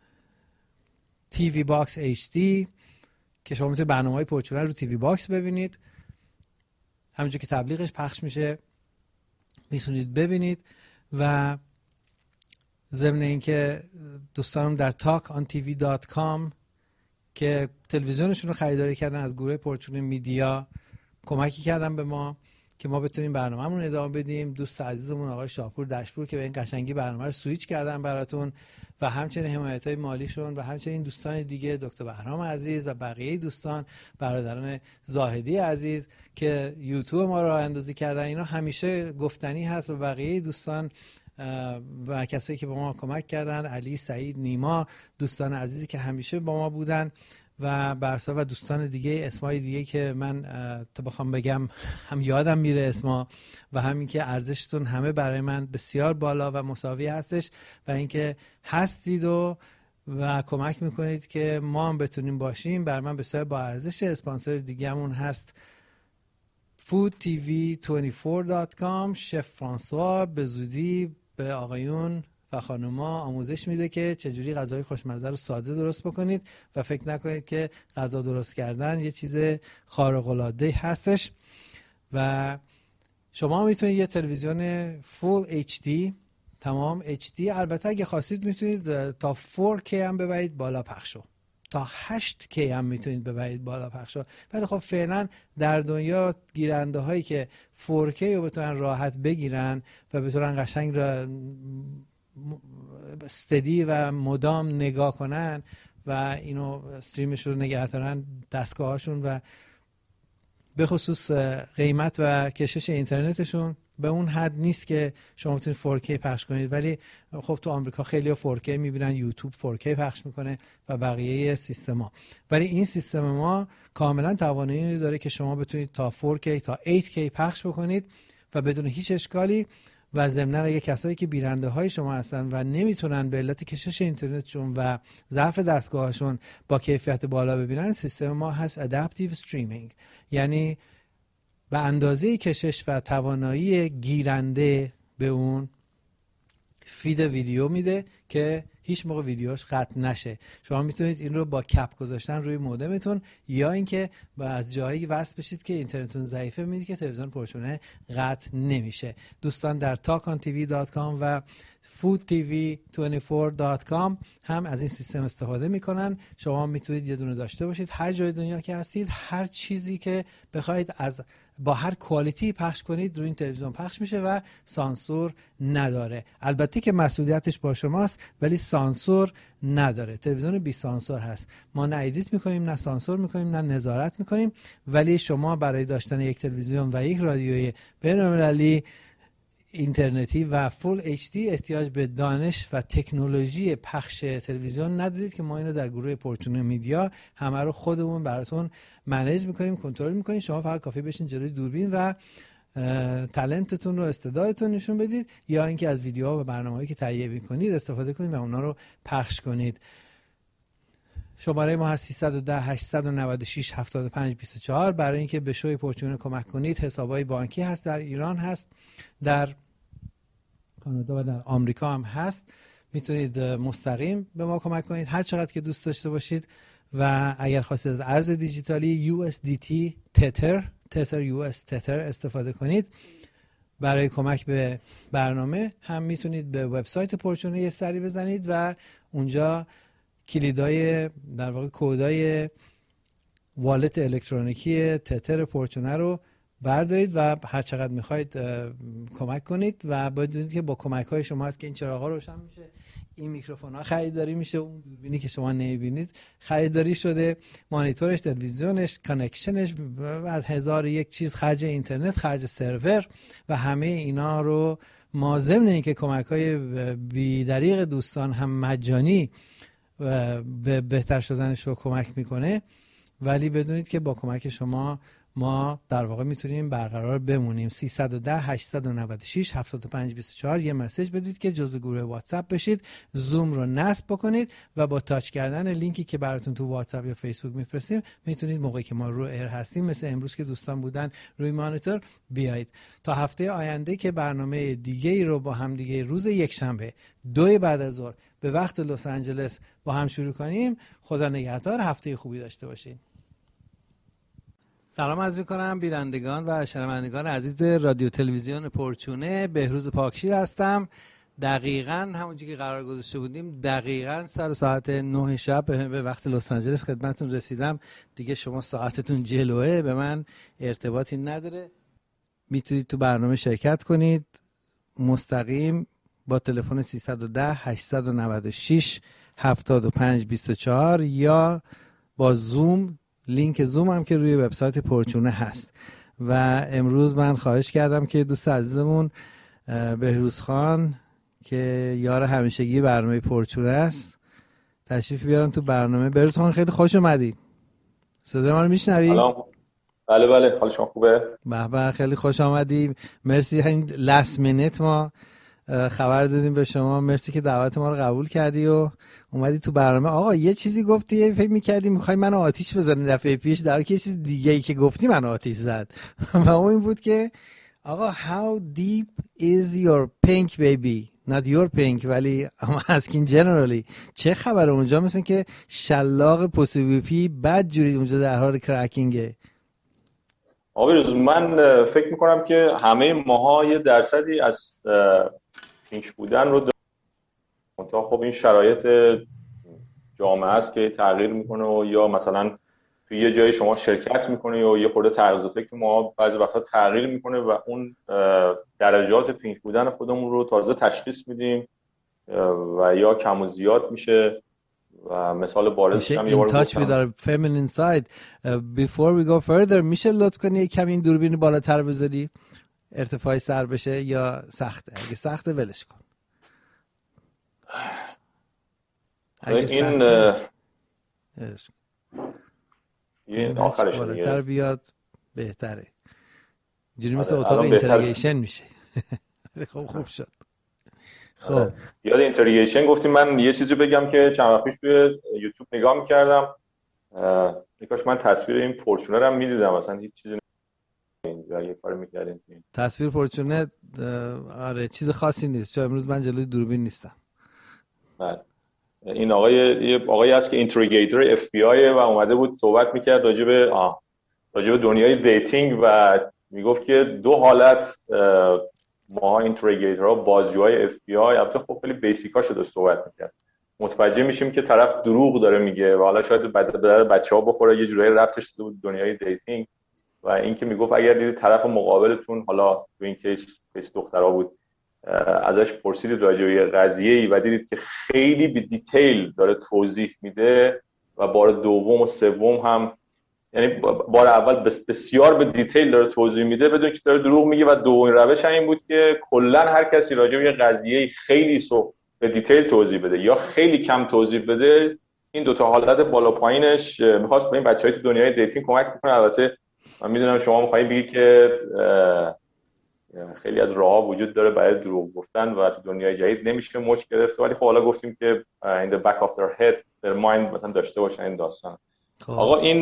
B: تی وی باکس اچ دی که شما میتونید برنامه‌های پرچونه رو تی وی باکس ببینید، همونجور که تبلیغش پخش میشه میتونید ببینید. و ضمن اینکه دوستانم در تاک آن تی وی دات کام که تلویزیونشون رو خریداری کردن از گروه پرچونه میدیا کمکی کردن به ما که ما بتونیم برنامه‌مون ادامه بدیم. دوست عزیزمون آقای شاپور دشپور که به این قشنگی برنامه رو سویچ کردن براتون و همچنین حمایت‌های مالیشون و همچنین دوستان دیگه، دکتر بهرام عزیز و بقیه دوستان، برادران زاهدی عزیز که یوتیوب ما رو راه اندازی کردن. اینا همیشه گفتنی هست و بقیه دوستان و کسایی که با ما کمک کردن، علی، سعید، نیما، دوستان عزیزی که همیشه با ما بودن و برسا و دوستان دیگه، اسمای دیگه که من تا بخوام بگم هم یادم میره اسما و همین که ارزشتون همه برای من بسیار بالا و مساوی هستش و اینکه هستید و و کمک میکنید که ما هم بتونیم باشیم، بر من بسیار با ارزش. اسپانسر دیگه همون هست فود تی وی بیست و چهار دات کام. شف فرانسوا به زودی به آقایون و خانوما آموزش میده که چجوری غذای خوشمزه رو ساده درست بکنید و فکر نکنید که غذا درست کردن یه چیز خارق العاده هستش. و شما میتونید یه تلویزیون فول اچ دی، تمام اچ دی، البته اگه خواستید میتونید تا فور کی هم ببرید بالا پخشو، تا هشت کی هم میتونید ببرید بالا پخشو. ولی خب فعلا در دنیا گیرنده هایی که فور کی رو بتونن راحت بگیرن و بتونن قشنگ را استدی و مدام نگاه کنن و اینو استریمش رو نگه دارن دستگاهاشون و به خصوص قیمت و کشش اینترنتشون به اون حد نیست که شما بتونید فور کی پخش کنید. ولی خب تو آمریکا خیلی فور کی میبینن، یوتیوب فور کی پخش میکنه و بقیه سیستما. ولی این سیستم ما کاملا توانایی داره که شما بتونید تا فور کی تا هشت کی پخش بکنید و بدون هیچ اشکالی. و ضمناً اگه کسایی که بیننده های شما هستن و نمیتونن به علت کشش اینترنتشون و ضعف دستگاهشون با کیفیت بالا ببینن، سیستم ما هست ادپتیو استریمینگ، یعنی به اندازه کشش و توانایی گیرنده به اون فید ویدیو میده که هیچ موقع ویدیوش قطع نشه. شما میتونید این رو با کپ گذاشتن روی مودمتون یا اینکه با از جایی وصل بشید که اینترنتتون ضعیفه، میدید که تلویزیون پرچونه قطع نمیشه. دوستان در تاک آن تی وی دات کام و فود تی وی بیست و چهار دات کام هم از این سیستم استفاده میکنن. شما میتونید یه دونه داشته باشید هر جای دنیا که هستید، هر چیزی که بخواید از با هر کوالیتی پخش کنید روی این تلویزیون پخش میشه و سانسور نداره. البته که مسئولیتش با شماست ولی سانسور نداره. تلویزیون بی سانسور هست. ما نه ادیت میکنیم، نه سانسور میکنیم، نه نظارت میکنیم. ولی شما برای داشتن یک تلویزیون و یک رادیوی بین‌المللی اینترنتی و فول اچ دی احتیاج به دانش و تکنولوژی پخش تلویزیون ندارید که ما اینو در گروه پرچونه میدیا همه رو خودمون براتون منیج میکنیم، کنترل میکنیم. شما فقط کافی بشین جلوی دوربین و تالنتتون رو، استعدادتون نشون بدید یا اینکه از ویدیوها و برنامه‌هایی که تهیه میکنید استفاده کنید و اونا رو پخش کنید. شماره ما هست سیصد و ده هشتصد و نود و شش هفتاد و پنج بیست و چهار. برای اینکه به شوی پرچونه کمک کنید حسابای بانکی هست، در ایران هست، در کانادا و در آمریکا هم هست. میتونید مستقیم به ما کمک کنید هر چقدر که دوست داشته باشید و اگر خواستید از ارز دیجیتالی یو اس دی تی تتر تتر یو اس تتر استفاده کنید برای کمک به برنامه، هم میتونید به وبسایت پرچونه یه سری بزنید و اونجا کلیدای در واقع کدای والت الکترونیکی تتر پرچونه رو بردارید و هر چقدر میخواید کمک کنید و بدونید که با کمک های شما هست که این چراغا روشن میشه، این میکروفون ها خریداری میشه، اون دوربینی که شما نمیبینید خریداری شده، مانیتورش، تلویزیونش، کانکشنش، بعد هزار و یک چیز، خرج اینترنت، خرج سرور و همه اینا رو ما ضمن اینکه کمک‌های بی‌دریغ دوستان هم مجانی به بهتر شدنش رو کمک میکنه، ولی بدونید که با کمک شما ما در واقع میتونیم برقرار بمونیم. سیصد و ده هشتصد و نود و شش هفتاد و پنج بیست و چهار یه مسیج بدید که جزو گروه واتساپ بشید، زوم رو نصب بکنید و با تاچ کردن لینکی که براتون تو واتساپ یا فیسبوک میفرستیم میتونید موقعی که ما رو ایر هستیم مثل امروز که دوستان بودن روی مانیتور بیایید. تا هفته آینده که برنامه دیگه ای رو با هم دیگه روز یک شنبه دو بعد از ظهر به وقت لس آنجلس با هم شروع کنیم. خدا نگهدار، هفته خوبی داشته باشین. سلام عرض می‌کنم بینندگان و شنوندگان عزیز رادیو تلویزیون پرچونه. بهروز پاکشیر هستم. دقیقاً همونجوری که قرار گذاشته بودیم دقیقاً سر ساعت نه شب به وقت لس آنجلس خدمتتون رسیدم. دیگه شما ساعتتون جلوه، به من ارتباطی نداره. میتونید تو برنامه شرکت کنید مستقیم با تلفن سیصد و ده هشتصد و نود و شش هفتاد و پنج بیست و چهار یا با زوم، لینک زوم هم که روی وبسایت پرچونه هست. و امروز من خواهش کردم که دوست عزیزمون بهروز خان که یار همیشگی برنامه پرچونه است تشریف بیارن تو برنامه. بهروز خان خیلی خوش اومدی. صدای ما رو میشنوی؟
D: سلام. بله بله، حال شما خوبه؟
B: به به، خیلی خوش آمدی. مرسی، همین لاست مینت ما خبر دادیم به شما. مرسی که دعوت ما رو قبول کردی و اومدی تو برنامه. آقا یه چیزی گفتی فکر می‌کردی می‌خوای منو آتیش بزنی دفعه پیش، در حالی که یه چیز دیگه‌ای که گفتی منو آتیش زد و اون این بود که آقا how deep is your pink baby not your pink، ولی I'm asking generally چه خبره اونجا؟ مثل که شلاق پوسیبیپی بد جوری اونجا در حال کرکینگه.
D: آقا من فکر می‌کنم که همه ماها یه درصدی از پینک بودن رو داریم. خب این شرایط جامعه است که تغییر میکنه و یا مثلا توی یه جایی شما شرکت میکنه و یه خورده طرز فکر ما بعضی وقتا تغییر میکنه و اون درجات پینک بودن خودمون رو تازه تشخیص میدیم و یا کم و زیاد میشه. و مثال بارزش هم یه بار
B: گفتم touch with our feminine side. uh, before we go further میشه لطف کنی کم این دوربین بالاتر بذاری ارتفاع سر بشه یا سخته؟ اگه سخته ولش کن.
D: این این آخرش
B: بالاتر بیاد بهتره، جوری مثل اتاق اینتراگیشن میشه. خب خوب شد.
D: خب یاد اینتراگیشن گفتیم، من یه چیزی بگم که چند وقت پیش توی یوتیوب نگاه میکردم، یکاش من تصویر این پرچونه رو هم میدیدم، مثلا هیچ چیزی اینجا یه کار میکردیم.
B: تصویر پرچونه آره چیز خاصی نیست، چون امروز من جلوی دوربین نیستم.
D: بله این آقای یه آقایی هست که اینتروگیتور اف بی آی و اومده بود صحبت میکرد راجع به آه راجع به دنیای دیتینگ و میگفت که دو حالت ما اینتروگیتورها بازجوهای اف بی آی، البته خب خیلی بیسیکاشو داشت صحبت میکرد، متوجه میشیم که طرف دروغ داره میگه و حالا شاید بعد به بچه‌ها بخوره، یه جورایی ربطش داده بود دنیای دیتینگ. و اینکه میگفت اگر دیدید طرف مقابلتون، حالا تو این کیس کیس دخترا بود، ازش پرسیدید راجع به قضیه‌ای و دیدید که خیلی به دیتیل داره توضیح میده و بار دوم و سوم هم، یعنی بار اول بسیار به دیتیل داره توضیح میده بدون که داره دروغ میگه، و دومین روش این بود که کلا هر کسی راجع به قضیه خیلی سو به دیتیل توضیح بده یا خیلی کم توضیح بده، این دو تا حالت بالا پایینش میخواست به این بچهای تو دنیای دیتینگ کمک بکنه. البته من میدونم شما میخواین بگید که خیلی از راه‌ها وجود داره برای دروغ گفتن و تو دنیای جدید نمیشه مچ گرفت، ولی خب حالا گفتیم که in the back of their head their mind مثلا داشته باشن این داستان. آقا این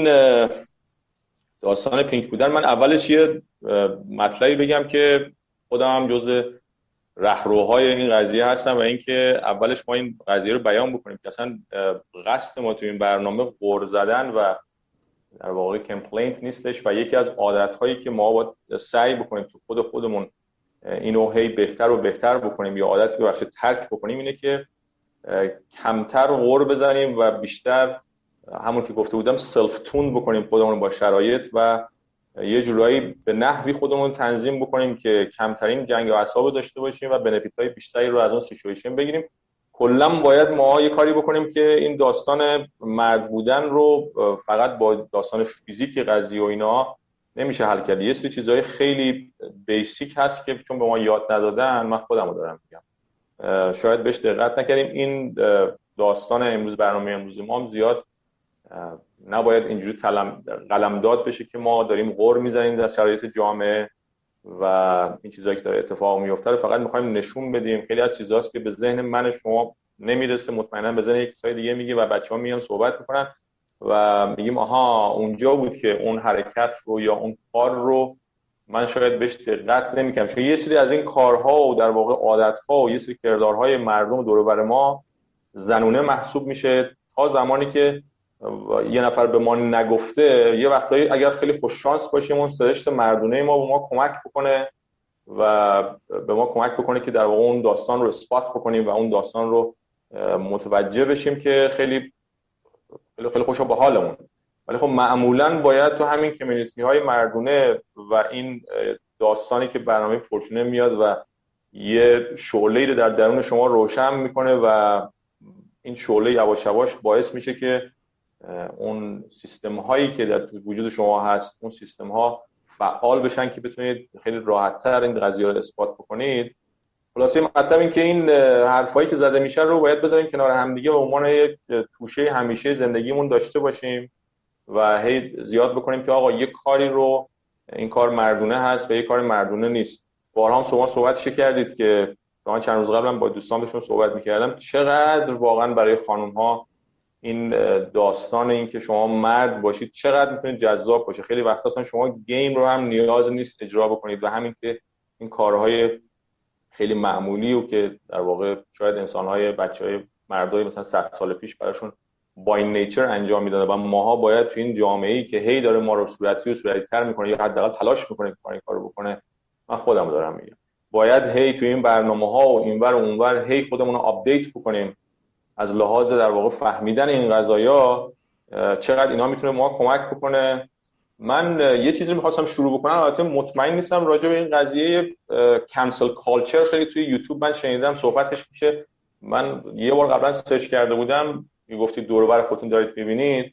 D: داستان پینک بودن، من اولش یه مطلبی بگم که خودم هم جزء رهروهای این قضیه هستم و اینکه اولش ما این قضیه رو بیان بکنیم که اصلا قصد ما تو این برنامه غر زدن و در واقع کمپلینت نیستش و یکی از عادت‌هایی که ما باید سعی بکنیم تو خود خودمون اینو هی بهتر و بهتر بکنیم یا عادتی بخش ترک بکنیم اینه که کمتر غر بزنیم و بیشتر همون که گفته بودم سلف تون بکنیم خودمون با شرایط و یه جورایی به نحوی خودمون تنظیم بکنیم که کمترین جنگ اعصاب داشته باشیم و بنفیت‌های بیشتری رو از اون سیچویشن بگیریم. کلا باید ما یه کاری بکنیم که این داستان مرد بودن رو فقط با داستان فیزیک قضیه و اینا نمیشه حل کرد. یه سری چیزای خیلی بیسیک هست که چون به ما یاد ندادن، من خودم رو دارم میگم، شاید بهش دقت نکردیم. این داستان امروز، برنامه امروز ما هم زیاد نباید اینجوری قلمداد بشه که ما داریم غر میزنیم در شرایط جامعه و این چیزایی که داره اتفاق میفته رو فقط میخوایم نشون بدیم. خیلی از چیزاست که به ذهن من شما نمیرسه، مطمئنا به ذهن یک کسای دیگه میگه و بچه‌ها میان صحبت میکنن و میگیم آها اونجا بود که اون حرکت رو یا اون کار رو من شاید بهش دقت نمیکنم، چون یه سری از این کارها و در واقع عادت‌ها و یه سری کردارهای مردم دور و بر ما زنونه محسوب میشه تا زمانی که یه نفر به ما نگفته. یه وقتایی اگر خیلی خوش شانس باشیم اون سرشت مردونه ما به ما کمک بکنه و به ما کمک بکنه که در واقع اون داستان رو اثبات بکنیم و اون داستان رو متوجه بشیم که خیلی خیلی خیلی خوشا به حالمون. ولی خب معمولاً باید تو همین کمیونیتی های مردونه و این داستانی که برنامه پرچونه میاد و یه شعله‌ای رو در درون شما روشن میکنه و این شعله یواش یواش باعث میشه که اون سیستم هایی که در وجود شما هست اون سیستم ها فعال بشن که بتونید خیلی راحت تر این قضیه رو اثبات بکنید. خلاصه مطلب این که این حرفایی که زده میشه رو باید بذاریم کنار همدیگه به عنوان یک توشه همیشه زندگیمون داشته باشیم و هی زیاد بکنیم که آقا یک کاری رو این کار مردونه هست و یک کار مردونه نیست. بارها هم شما صحبتش کردید که من چند روز قبلم با دوستان بهشون صحبت میکردم چقدر واقعا برای خانم ها این داستان این که شما مرد باشید چقدر میتونه جذاب باشه. خیلی وقتا اصلا شما گیم رو هم نیاز نیست اجرا بکنید و همین که این کارهای خیلی معمولی و که در واقع شاید انسان‌های بچه‌های مردای مثلا صد سال پیش براشون بای نیچر انجام میدادن و ماها باید تو این جامعه‌ای که هی داره ما رو صورتی و صورتی‌تر میکنه یا حداقل تلاش میکنه که این کارو بکنه، من خودم دارم میگم باید هی تو این برنامه‌ها و اینور و اونور هی خودمون رو آپدیت بکنیم از لحاظ در واقع فهمیدن این قضايا چقدر اینا میتونه ما کمک بکنه. من یه چیزی می‌خواستم شروع بکنم، البته مطمئن نیستم راجع به این قضیه کانسل کالچر خیلی توی یوتیوب من شنیدم صحبتش میشه. من یه بار قبلا سرچ کرده بودم، میگفتید دور و بر خودتون دارید می‌بینید.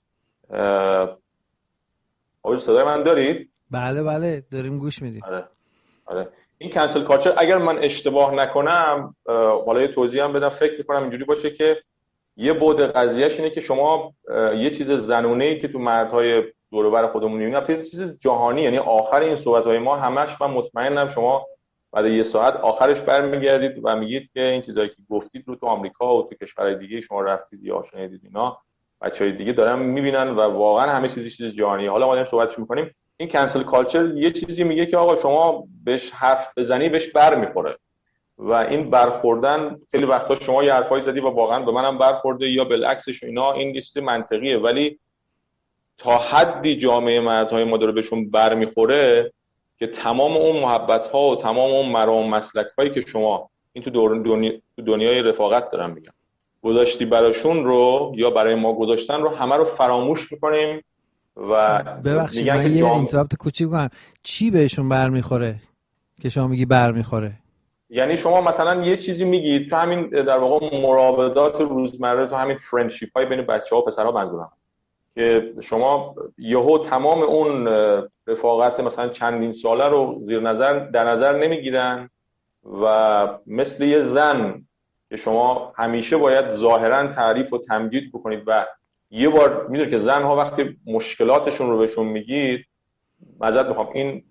D: آره صدای من دارید؟
B: بله بله داریم گوش میدیم.
D: آره آره این کانسل کالچر اگر من اشتباه نکنم، حالا یه توضیح هم بدم، فکر می‌کنم اینجوری باشه که یه بعد قضیهش اینه که شما یه چیز زنونه‌ای که تو مردهای دور و بر خودمون می‌بینیم البته یه چیز جهانی، یعنی آخر این صحبت‌های ما همش من مطمئنم شما بعد یه ساعت آخرش برمیگردید و میگید که این چیزایی که گفتید رو تو آمریکا و تو کشورهای دیگه شما رفتید یا شنیدید، اینا بچه‌های دیگه دارن می‌بینن و واقعا همه چیزی چیز جهانیه. حالا ما داریم صحبتش می‌کنیم. این کانسل کالچر یه چیزی میگه که آقا شما بهش حرف بزنی بهش برمیخوره و این برخوردن خیلی وقتا شما یه حرفایی زدی و واقعا به منم برخورده یا بالعکسش، اینا این لیست منطقیه، ولی تا حدی جامعه مردهای ما داره بهشون برمیخوره که تمام اون محبت‌ها و تمام اون مرام مسلک‌هایی که شما این تو دنیا تو دنیای رفاقت دارم میگم گذاشتی براشون رو یا برای ما گذاشتن رو همه رو فراموش می‌کنیم و
B: ببخشید من یه جام... اینتراپت کوچیک کنم. چی بهشون برمیخوره که شما میگی برمیخوره؟
D: یعنی شما مثلا یه چیزی میگید تو همین در واقع مراودات روزمره، تو همین فرندشیپ های بین بچه‌ها و پسرها منظورم، که شما یهو تمام اون رفاقت مثلا چندین ساله رو زیر نظر در نظر نمیگیرن و مثل یه زن که شما همیشه باید ظاهرا تعریف و تمجید بکنید و یه بار میدونید که زنها وقتی مشکلاتشون رو بهشون میگید، معذرت میخوام این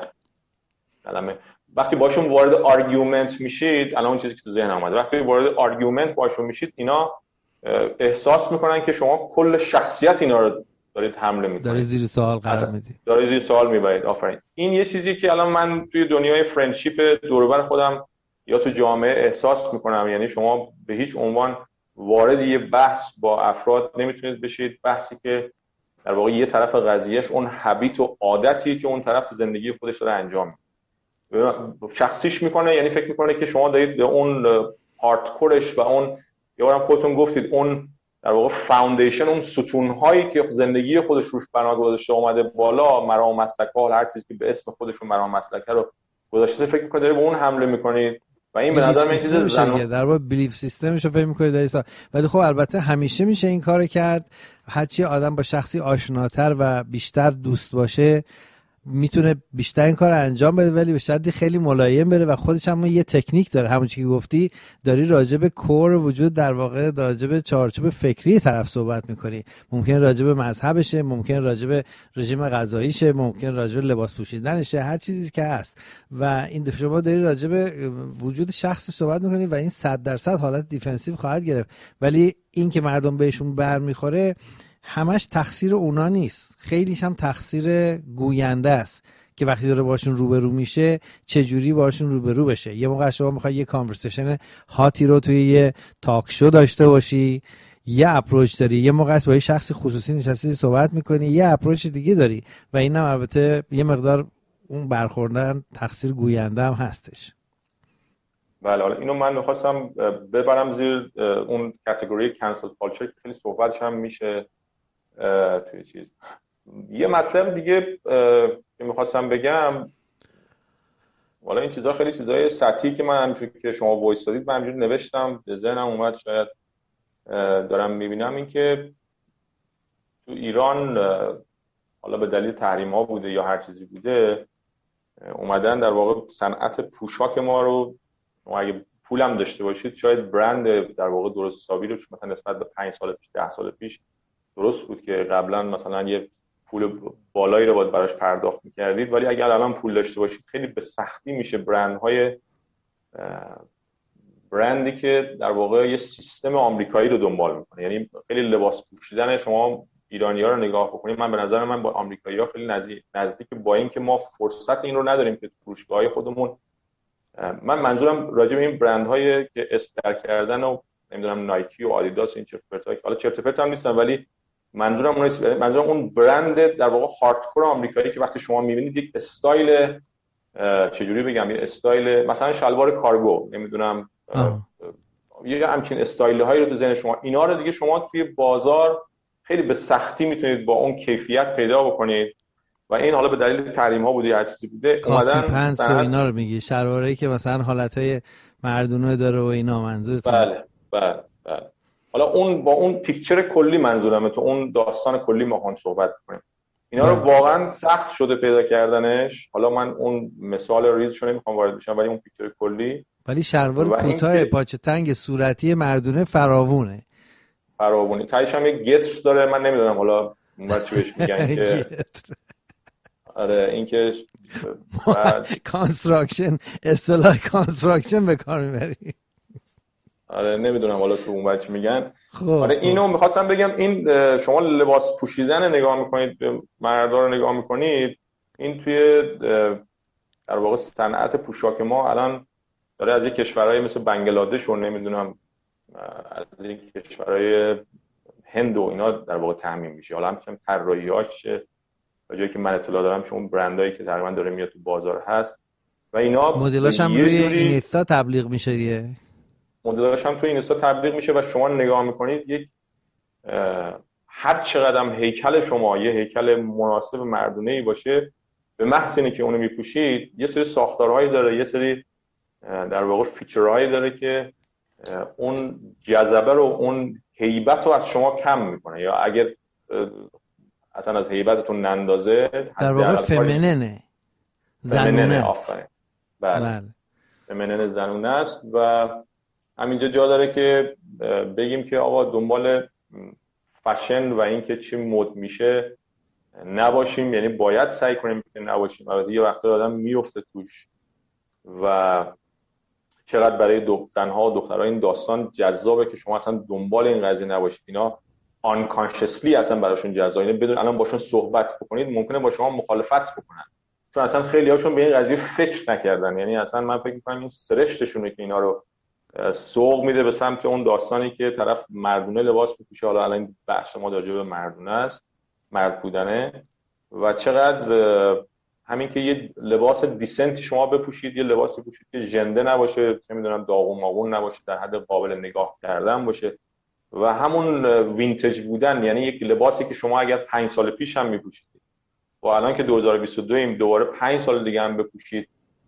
D: کلمه، وقتی باشون وارد آرگومنت میشید، الان اون چیزی که تو ذهن اومده، وقتی وارد آرگومنت باشون میشید اینا احساس میکنن که شما کل شخصیت اینا رو دارید حمله میکنید،
B: دارید زیر سوال قرار میدید،
D: دارید زیر سوال میبرید. آفرین. این یه چیزی که الان من توی دنیای فرندشیپ دور و بر خودم یا تو جامعه احساس میکنم، یعنی شما به هیچ عنوان وارد یه بحث با افراد نمیتونید بشید، بحثی که در واقع یه طرف قضیهش اون هابیت و عادتی که اون طرف تو زندگی خودش داره انجام میده شخصیش میکنه، یعنی فکر میکنه که شما دارید به اون هاردکورش و اون یا هم خودتون گفتید اون در واقع فاوندیشن، اون ستون‌هایی که زندگی خودش روش بنا گذاشته اومده بالا، مرام و مسلک‌ها، هر چیزی که به اسم خودشون مرام و مسلکه رو گذاشته، فکر میکنید دارید به اون حمله میکنید و این به نظر من چیز
B: زن در واقع بیلیف سیستمش رو فهم می‌کنید دایسا. ولی خب البته همیشه میشه این کارو کرد. هرچی آدم با شخصی آشناتر و بیشتر دوست باشه میتونه بیشتر این کار انجام بده، ولی به شرطی خیلی ملایم بره و خودش هم یه تکنیک داره. همون چیزی که گفتی داری راجع به کور وجود، در واقع راجع به چارچوب فکری طرف صحبت میکنی. ممکن راجع به مذهبشه، ممکن راجع به رژیم غذاییشه، ممکن راجع به لباس پوشیدنشه، هر چیزی که هست. و این شما داری راجع به وجود شخص صحبت میکنی و این صد درصد حالت دیفنسیو خواهد گرفت. ولی این که مردم بهشون برمیخوره همش تقصیر اونا نیست، خیلیش هم تقصیر گوینده است که وقتی داره باشون روبرو میشه چجوری باشون روبرو بشه. یه موقع شما میخوای یه کانورسیشن هاتی رو توی یه تاک شو داشته باشی، یه اپروچ داری، یه موقع با یه شخص خصوصی نشستی صحبت میکنی، یه اپروچ دیگه داری و اینم البته یه مقدار اون برخوردن تقصیر گوینده هم هستش.
D: بله، حالا اینو من میخواستم ببرم زیر اون کاتگوری کانسل کالچر که خیلی صحبتش هم میشه توی چیز. یه مطلب دیگه که میخواستم بگم، والا این چیزها خیلی چیزهای سطحی که من همینجوری که شما وایس دادید من همینجوری نوشتم به ذهنم اومد، شاید دارم میبینم این که تو ایران حالا به دلیل تحریم ها بوده یا هر چیزی بوده اومدن در واقع صنعت پوشاک ما رو، شما اگه پولم داشته باشید شاید برند در واقع درست حسابی رو مثلا نسبت به پنج سال پیش ده سال پیش درست بود که قبلا مثلا یه پول بالایی رو باید براش پرداخت می‌کردید، ولی اگر الان پول داشته باشید خیلی به سختی میشه برندهای برندی که در واقع یه سیستم آمریکایی رو دنبال میکنه. یعنی خیلی لباس پوشیدن شما ایرانی‌ها رو نگاه بکنید، من به نظر من با آمریکایی‌ها خیلی نزدیک نزدیک با این که ما فرصت این رو نداریم که فروشگاه‌های خودمون، من منظورم راجع به این برندهایی که اسپر کردن و نمیدونم نایکی و آدیداس این چرت و پرتایی، حالا چرت و پرت هم نیستن، ولی منظورم اون منظورم اون برند در واقع هاردکور آمریکایی که وقتی شما می‌بینید یک استایل چجوری بگم، یه استایل مثلا شلوار کارگو نمیدونم یه همچین استایل هایی رو تو ذهن شما، اینا رو دیگه شما توی بازار خیلی به سختی میتونید با اون کیفیت پیدا بکنید و این حالا به دلیل تحریم ها بوده یا هر چیزی بوده اومدن
B: پنس و اینا رو میگی، شلوارایی که مثلا حالتای مردونه داره و اینا منظورتون؟
D: بله بله بله. حالا اون با اون پیکچر کلی منظورمه، تو اون داستان کلی ما خواهیم صحبت کنیم. اینا رو واقعا سخت شده پیدا کردنش. حالا من اون مثال ریزشو نمیخوام وارد بشم، ولی اون پیکچر کلی،
B: ولی شلوار کوتاه پاچه تنگ صورتی مردونه فراوونه
D: فراوونی تایش هم یه گتر داره، من نمیدونم حالا اون چی بهش میگن که آره این که
B: کانستراکشن، اصطلاح کانستراکشن به کار میبری.
D: آره نمیدونم حالا تو اون بچه میگن.
B: خب
D: آره اینو میخواستم بگم، این شما لباس پوشیدن نگاه میکنید، مردا رو نگاه میکنید، این توی در واقع صنعت پوشاک ما الان داره از یک کشورهای مثل بنگلادش و نمیدونم از یک کشورهای هند و اینا در واقع تامین میشه. حالا همچنین طراحیاش به جایی که من اطلاع دارم چون برندایی که تقریبا داره میاد تو بازار هست و اینا
B: مدلاش هم روی اینستا تبلیغ میشه دیگه،
D: مدلاش هم توی اینستا تبلیغ میشه و شما نگاه میکنید یک هر چقدر هیکل شما یه هیکل مناسب مردونه‌ای باشه، به محض اینکه اونو میپوشید یه سری ساختارهایی داره، یه سری در واقع فیچرهایی داره که اون جذبه رو، اون هیبت رو از شما کم میکنه، یا اگر اصلا از هیبتتون نندازه
B: در واقع فمیننه، زنونه
D: آفرین بله فمینن زنونه است. و همینجا جا داره که بگیم که آقا دنبال فشن و اینکه چی مد میشه نباشیم، یعنی باید سعی کنیم که نباشیم. البته یه وقتا آدم میفته توش و چقدر برای دخترها و دخترها این داستان جذابه که شما اصلا دنبال این قضیه نباشید، اینا unconsciously اصلا براشون جذابه، بدون الان باشون صحبت بکنید ممکنه با شما مخالفت بکنن، چون اصلا خیلی هاشون به این قضیه فکر نکردن. یعنی اصلا من فکر می‌کنم این سرشتشونه که اینا رو سوق میده به سمت اون داستانی که طرف مردونه لباس بپوشه. حالا الان بحث ما راجع به مردونه است، مرد بودنه، و چقدر همین که یه لباس دیسنتی شما بپوشید، یه لباسی بپوشید که ژنده نباشه، نمیدونم داغون ماغون نباشه، در حد قابل نگاه کردن باشه، و همون وینتج بودن، یعنی یک لباسی که شما اگر پنج سال پیش هم میپوشید و الان که دو هزار و بیست و دو ایم دوباره پنج سال دیگه هم بپوشید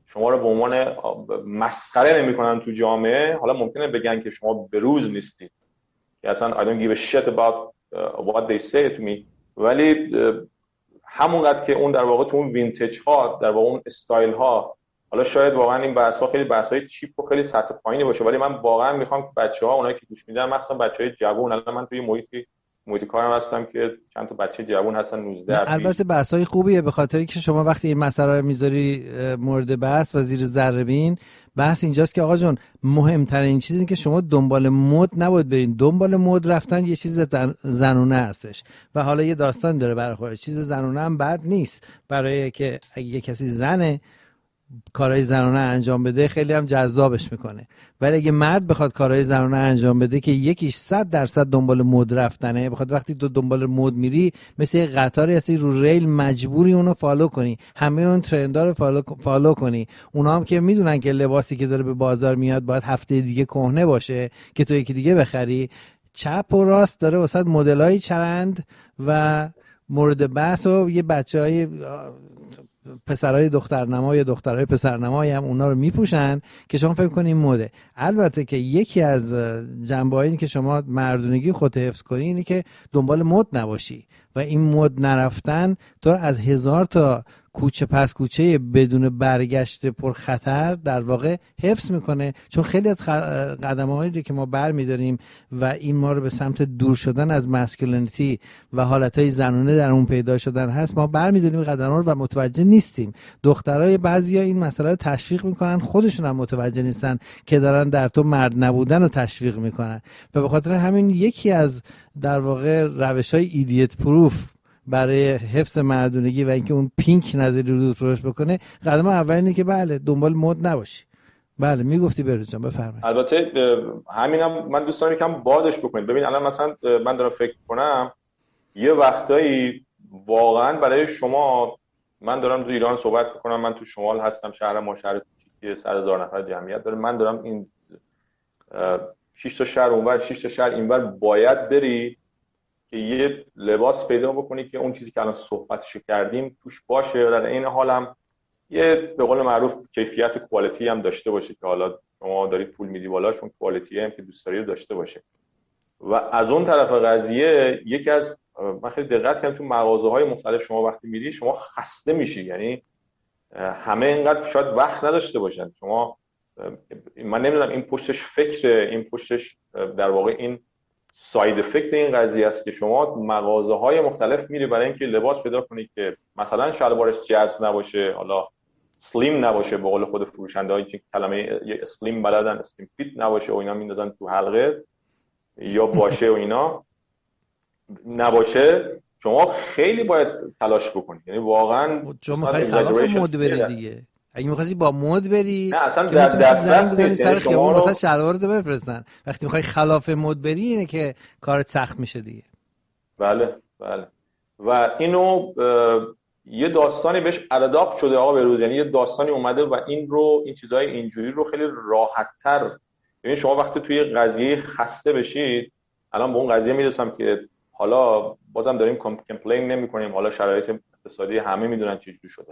D: شما رو به عنوان مسخره نمی‌کنن تو جامعه، حالا ممکنه بگن که شما بروز نیستید، که اصلا I don't give a shit about uh, what they say to me، ولی همونقدر که اون در واقع تو اون وینتیج ها، در واقع اون استایل ها، حالا شاید واقعا این بحث ها خیلی بحث های چیپ و خیلی سطح پایینی باشه، ولی من واقعا میخوام که بچه‌ها، اونایی که گوش میدن، مثلا بچهای جوان، الان من توی محیطی محیط کارم هستم که چند تا بچه جوان هستن، نوزده.
B: البته بحث‌های خوبیه، به خاطری که شما وقتی این مسئله رو میذاری مورد بحث و زیر ذره بین، بحث اینجاست که آقا جون مهمترین چیزی که شما دنبال مد نباید برین. دنبال مد رفتن یه چیز زن... زنونه هستش و حالا یه داستان داره برای خودش. چیز زنونه هم بد نیست، برای که اگه یه کسی زنه کارهای زنانه انجام بده خیلی هم جذابش میکنه، ولی اگه مرد بخواد کارهای زنانه انجام بده که یکیش صد درصد دنبال مد رفتنه، بخواد وقتی تو دنبال مد میری مثل یه قطاری هستی رو ریل، مجبوری اونو فالو کنی، همه اون ترندا رو فالو فالو کنی. اونا هم که میدونن که لباسی که داره به بازار میاد باید هفته دیگه کهنه باشه که تو یکی دیگه بخری. چپ و راست داره وسط مدلای چرند و مورد بحث و یه بچهای پسرای دخترنما یا دخترای پسرنمایی هم اونا رو میپوشن که شما فکر کنین مده. البته که یکی از جنبه‌هایی که شما مردونگی خودت حفظ کنی اینه که دنبال مد نباشی و این مد نرفتن تو رو از هزار تا کوچه پس کوچه بدون برگشت پر خطر در واقع حفظ میکنه، چون خیلی از قدم‌هایی که ما برمی‌داریم و این ما رو به سمت دور شدن از ماسکولینیتی و حالتهای زنونه در اون پیدا شدن هست، ما برمی‌داریم قدم‌ها رو و متوجه نیستیم. دخترای بعضیا این مسئله رو تشویق میکنن، خودشون هم متوجه نیستن که دارن در تو مرد نبودن رو تشویق میکنن و به خاطر همین یکی از در واقع روش‌های ایدیت پروف برای حفظ مردونگی و اینکه اون پینک نظری رو دروش بکنه، قدم اول اینه که بله دنبال مد نباشی. بله میگفتی بروز جان بفرمایید.
D: البته همینم من دوست دارم یکم بادش بکنید. ببین الان مثلا من دارم فکر کنم یه وقتایی واقعا برای شما، من دارم تو ایران صحبت میکنم، من تو شمال هستم، شهر ما شهر کوچیکی صد هزار نفر جمعیت داره، من دارم این شش تا شهر اونور شش تا شهر اینور باید بری که یه لباس پیدا بکنی که اون چیزی که الان صحبتش کردیم توش باشه و در این حال هم یه به قول معروف کیفیت کوالیتی هم داشته باشه که حالا شما دارید پول میدی بالاش، اون کوالیتی هم که دوست داری داشته باشه. و از اون طرف قضیه یکی از من خیلی دقت کردم تو مغازه‌های مختلف شما وقتی میری شما خسته میشی، یعنی همه اینقدر شاید وقت نداشته باشن. شما من نمیدونم این پشتش فکره، این پشتش در واقع این ساید افکت این قضیه است که شما مغازه‌های مختلف میری برای اینکه لباس پیدا کنی که مثلا شلوارش جذب نباشه، حالا سلیم نباشه، به قول خود فروشنده‌ای که کلمه اسلیم بلدن، اسلیم فیت نباشه و اینا میندازن تو حلقه یا باشه و اینا نباشه، شما خیلی باید تلاش بکنید. یعنی واقعا
B: شما می‌خوای خلاف مد بری دیگه. اگه می‌خواستی با مد بری
D: نه اصلا در دسترس نیست،
B: سر خیابون واسه شلوارت بفرستن. وقتی می‌خوای خلاف مد بری اینه که کارت سخت میشه دیگه.
D: بله بله. و اینو یه داستانی بهش اداپت شده آقا بروز، یعنی یه داستانی اومده و این رو این چیزای اینجوری رو خیلی راحت‌تر، یعنی شما وقتی توی قضیه خسته بشید، الان به اون قضیه میرسم که حالا بازم داریم کامپلین نمی‌کنیم، حالا شرایط اقتصادی همه میدونن چجوری شده،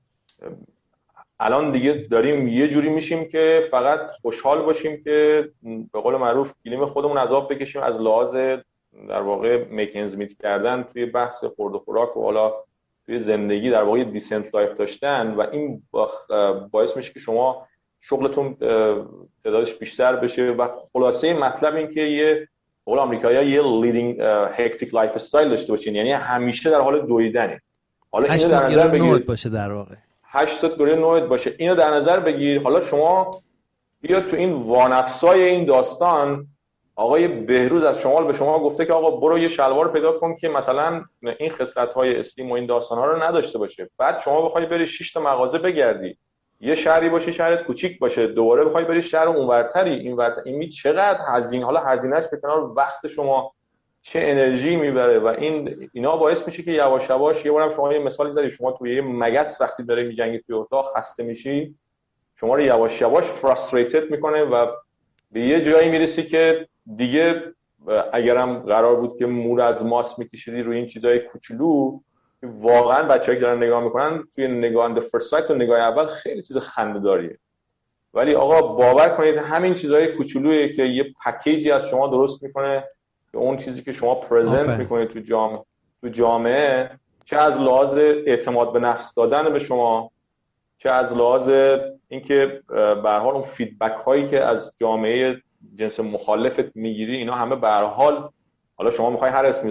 D: الان دیگه داریم یه جوری میشیم که فقط خوشحال باشیم که به قول معروف گلیم خودمون از آب بکشیم از لحاظ در واقع میک انز میت کردن توی بحث خورد و خوراک و حالا توی زندگی در واقع دیسنت لایف داشتن، و این باعث میشه که شما شغلتون تعدادش بیشتر بشه. و خلاصه مطلب این که یه قول آمریکایی‌ها یه لیدینگ هکتیک لایف استایل داشته باشین، یعنی همیشه در حال دویدنه. حالا اینو در نظر بگیرید
B: باشه در واقع
D: هشتاد گروه نوعت باشه، اینو در نظر بگیر. حالا شما بیا تو این وانفسای این داستان، آقای بهروز از شمال به شما گفته که آقا برو یه شلوار پیدا کن که مثلا این خصلت‌های اسلیم و این داستانا رو نداشته باشه، بعد شما بخوای بری شش تا مغازه بگردی، یه شهری باشه شهرت کوچیک باشه، دوباره بخوای بری شهر اونورتری اینورتر، این چقدر هزینه، حالا هزینه‌اش به کنار وقت شما چه انرژی میبره و این اینا باعث میشه که یواش یواش، یه بارم شما یه مثالی زدی، شما توی یه مگس وقتی داره میجنگه توی اتاق خسته میشی، شما رو یواش یواش فراستریتد میکنه و به یه جایی میرسی که دیگه اگرم قرار بود که مور از ماس میکشیدی روی این چیزای کوچولو، واقعا بچه‌ها که دارن نگاه میکنن توی نگاه اند فرست سایت و نگاه اول خیلی چیز خنده‌داریه، ولی آقا باور کنید همین چیزهای کوچولویی که یه پکیجی از شما درست میکنه که اون چیزی که شما پرزنت میکنید تو جامعه تو جامعه چه از لحاظ اعتماد به نفس دادن به شما، چه از لحاظ اینکه به هر حال اون فیدبک هایی که از جامعه جنس مخالفت میگیری، اینا همه به هر حال حالا شما میخوای هر اسمی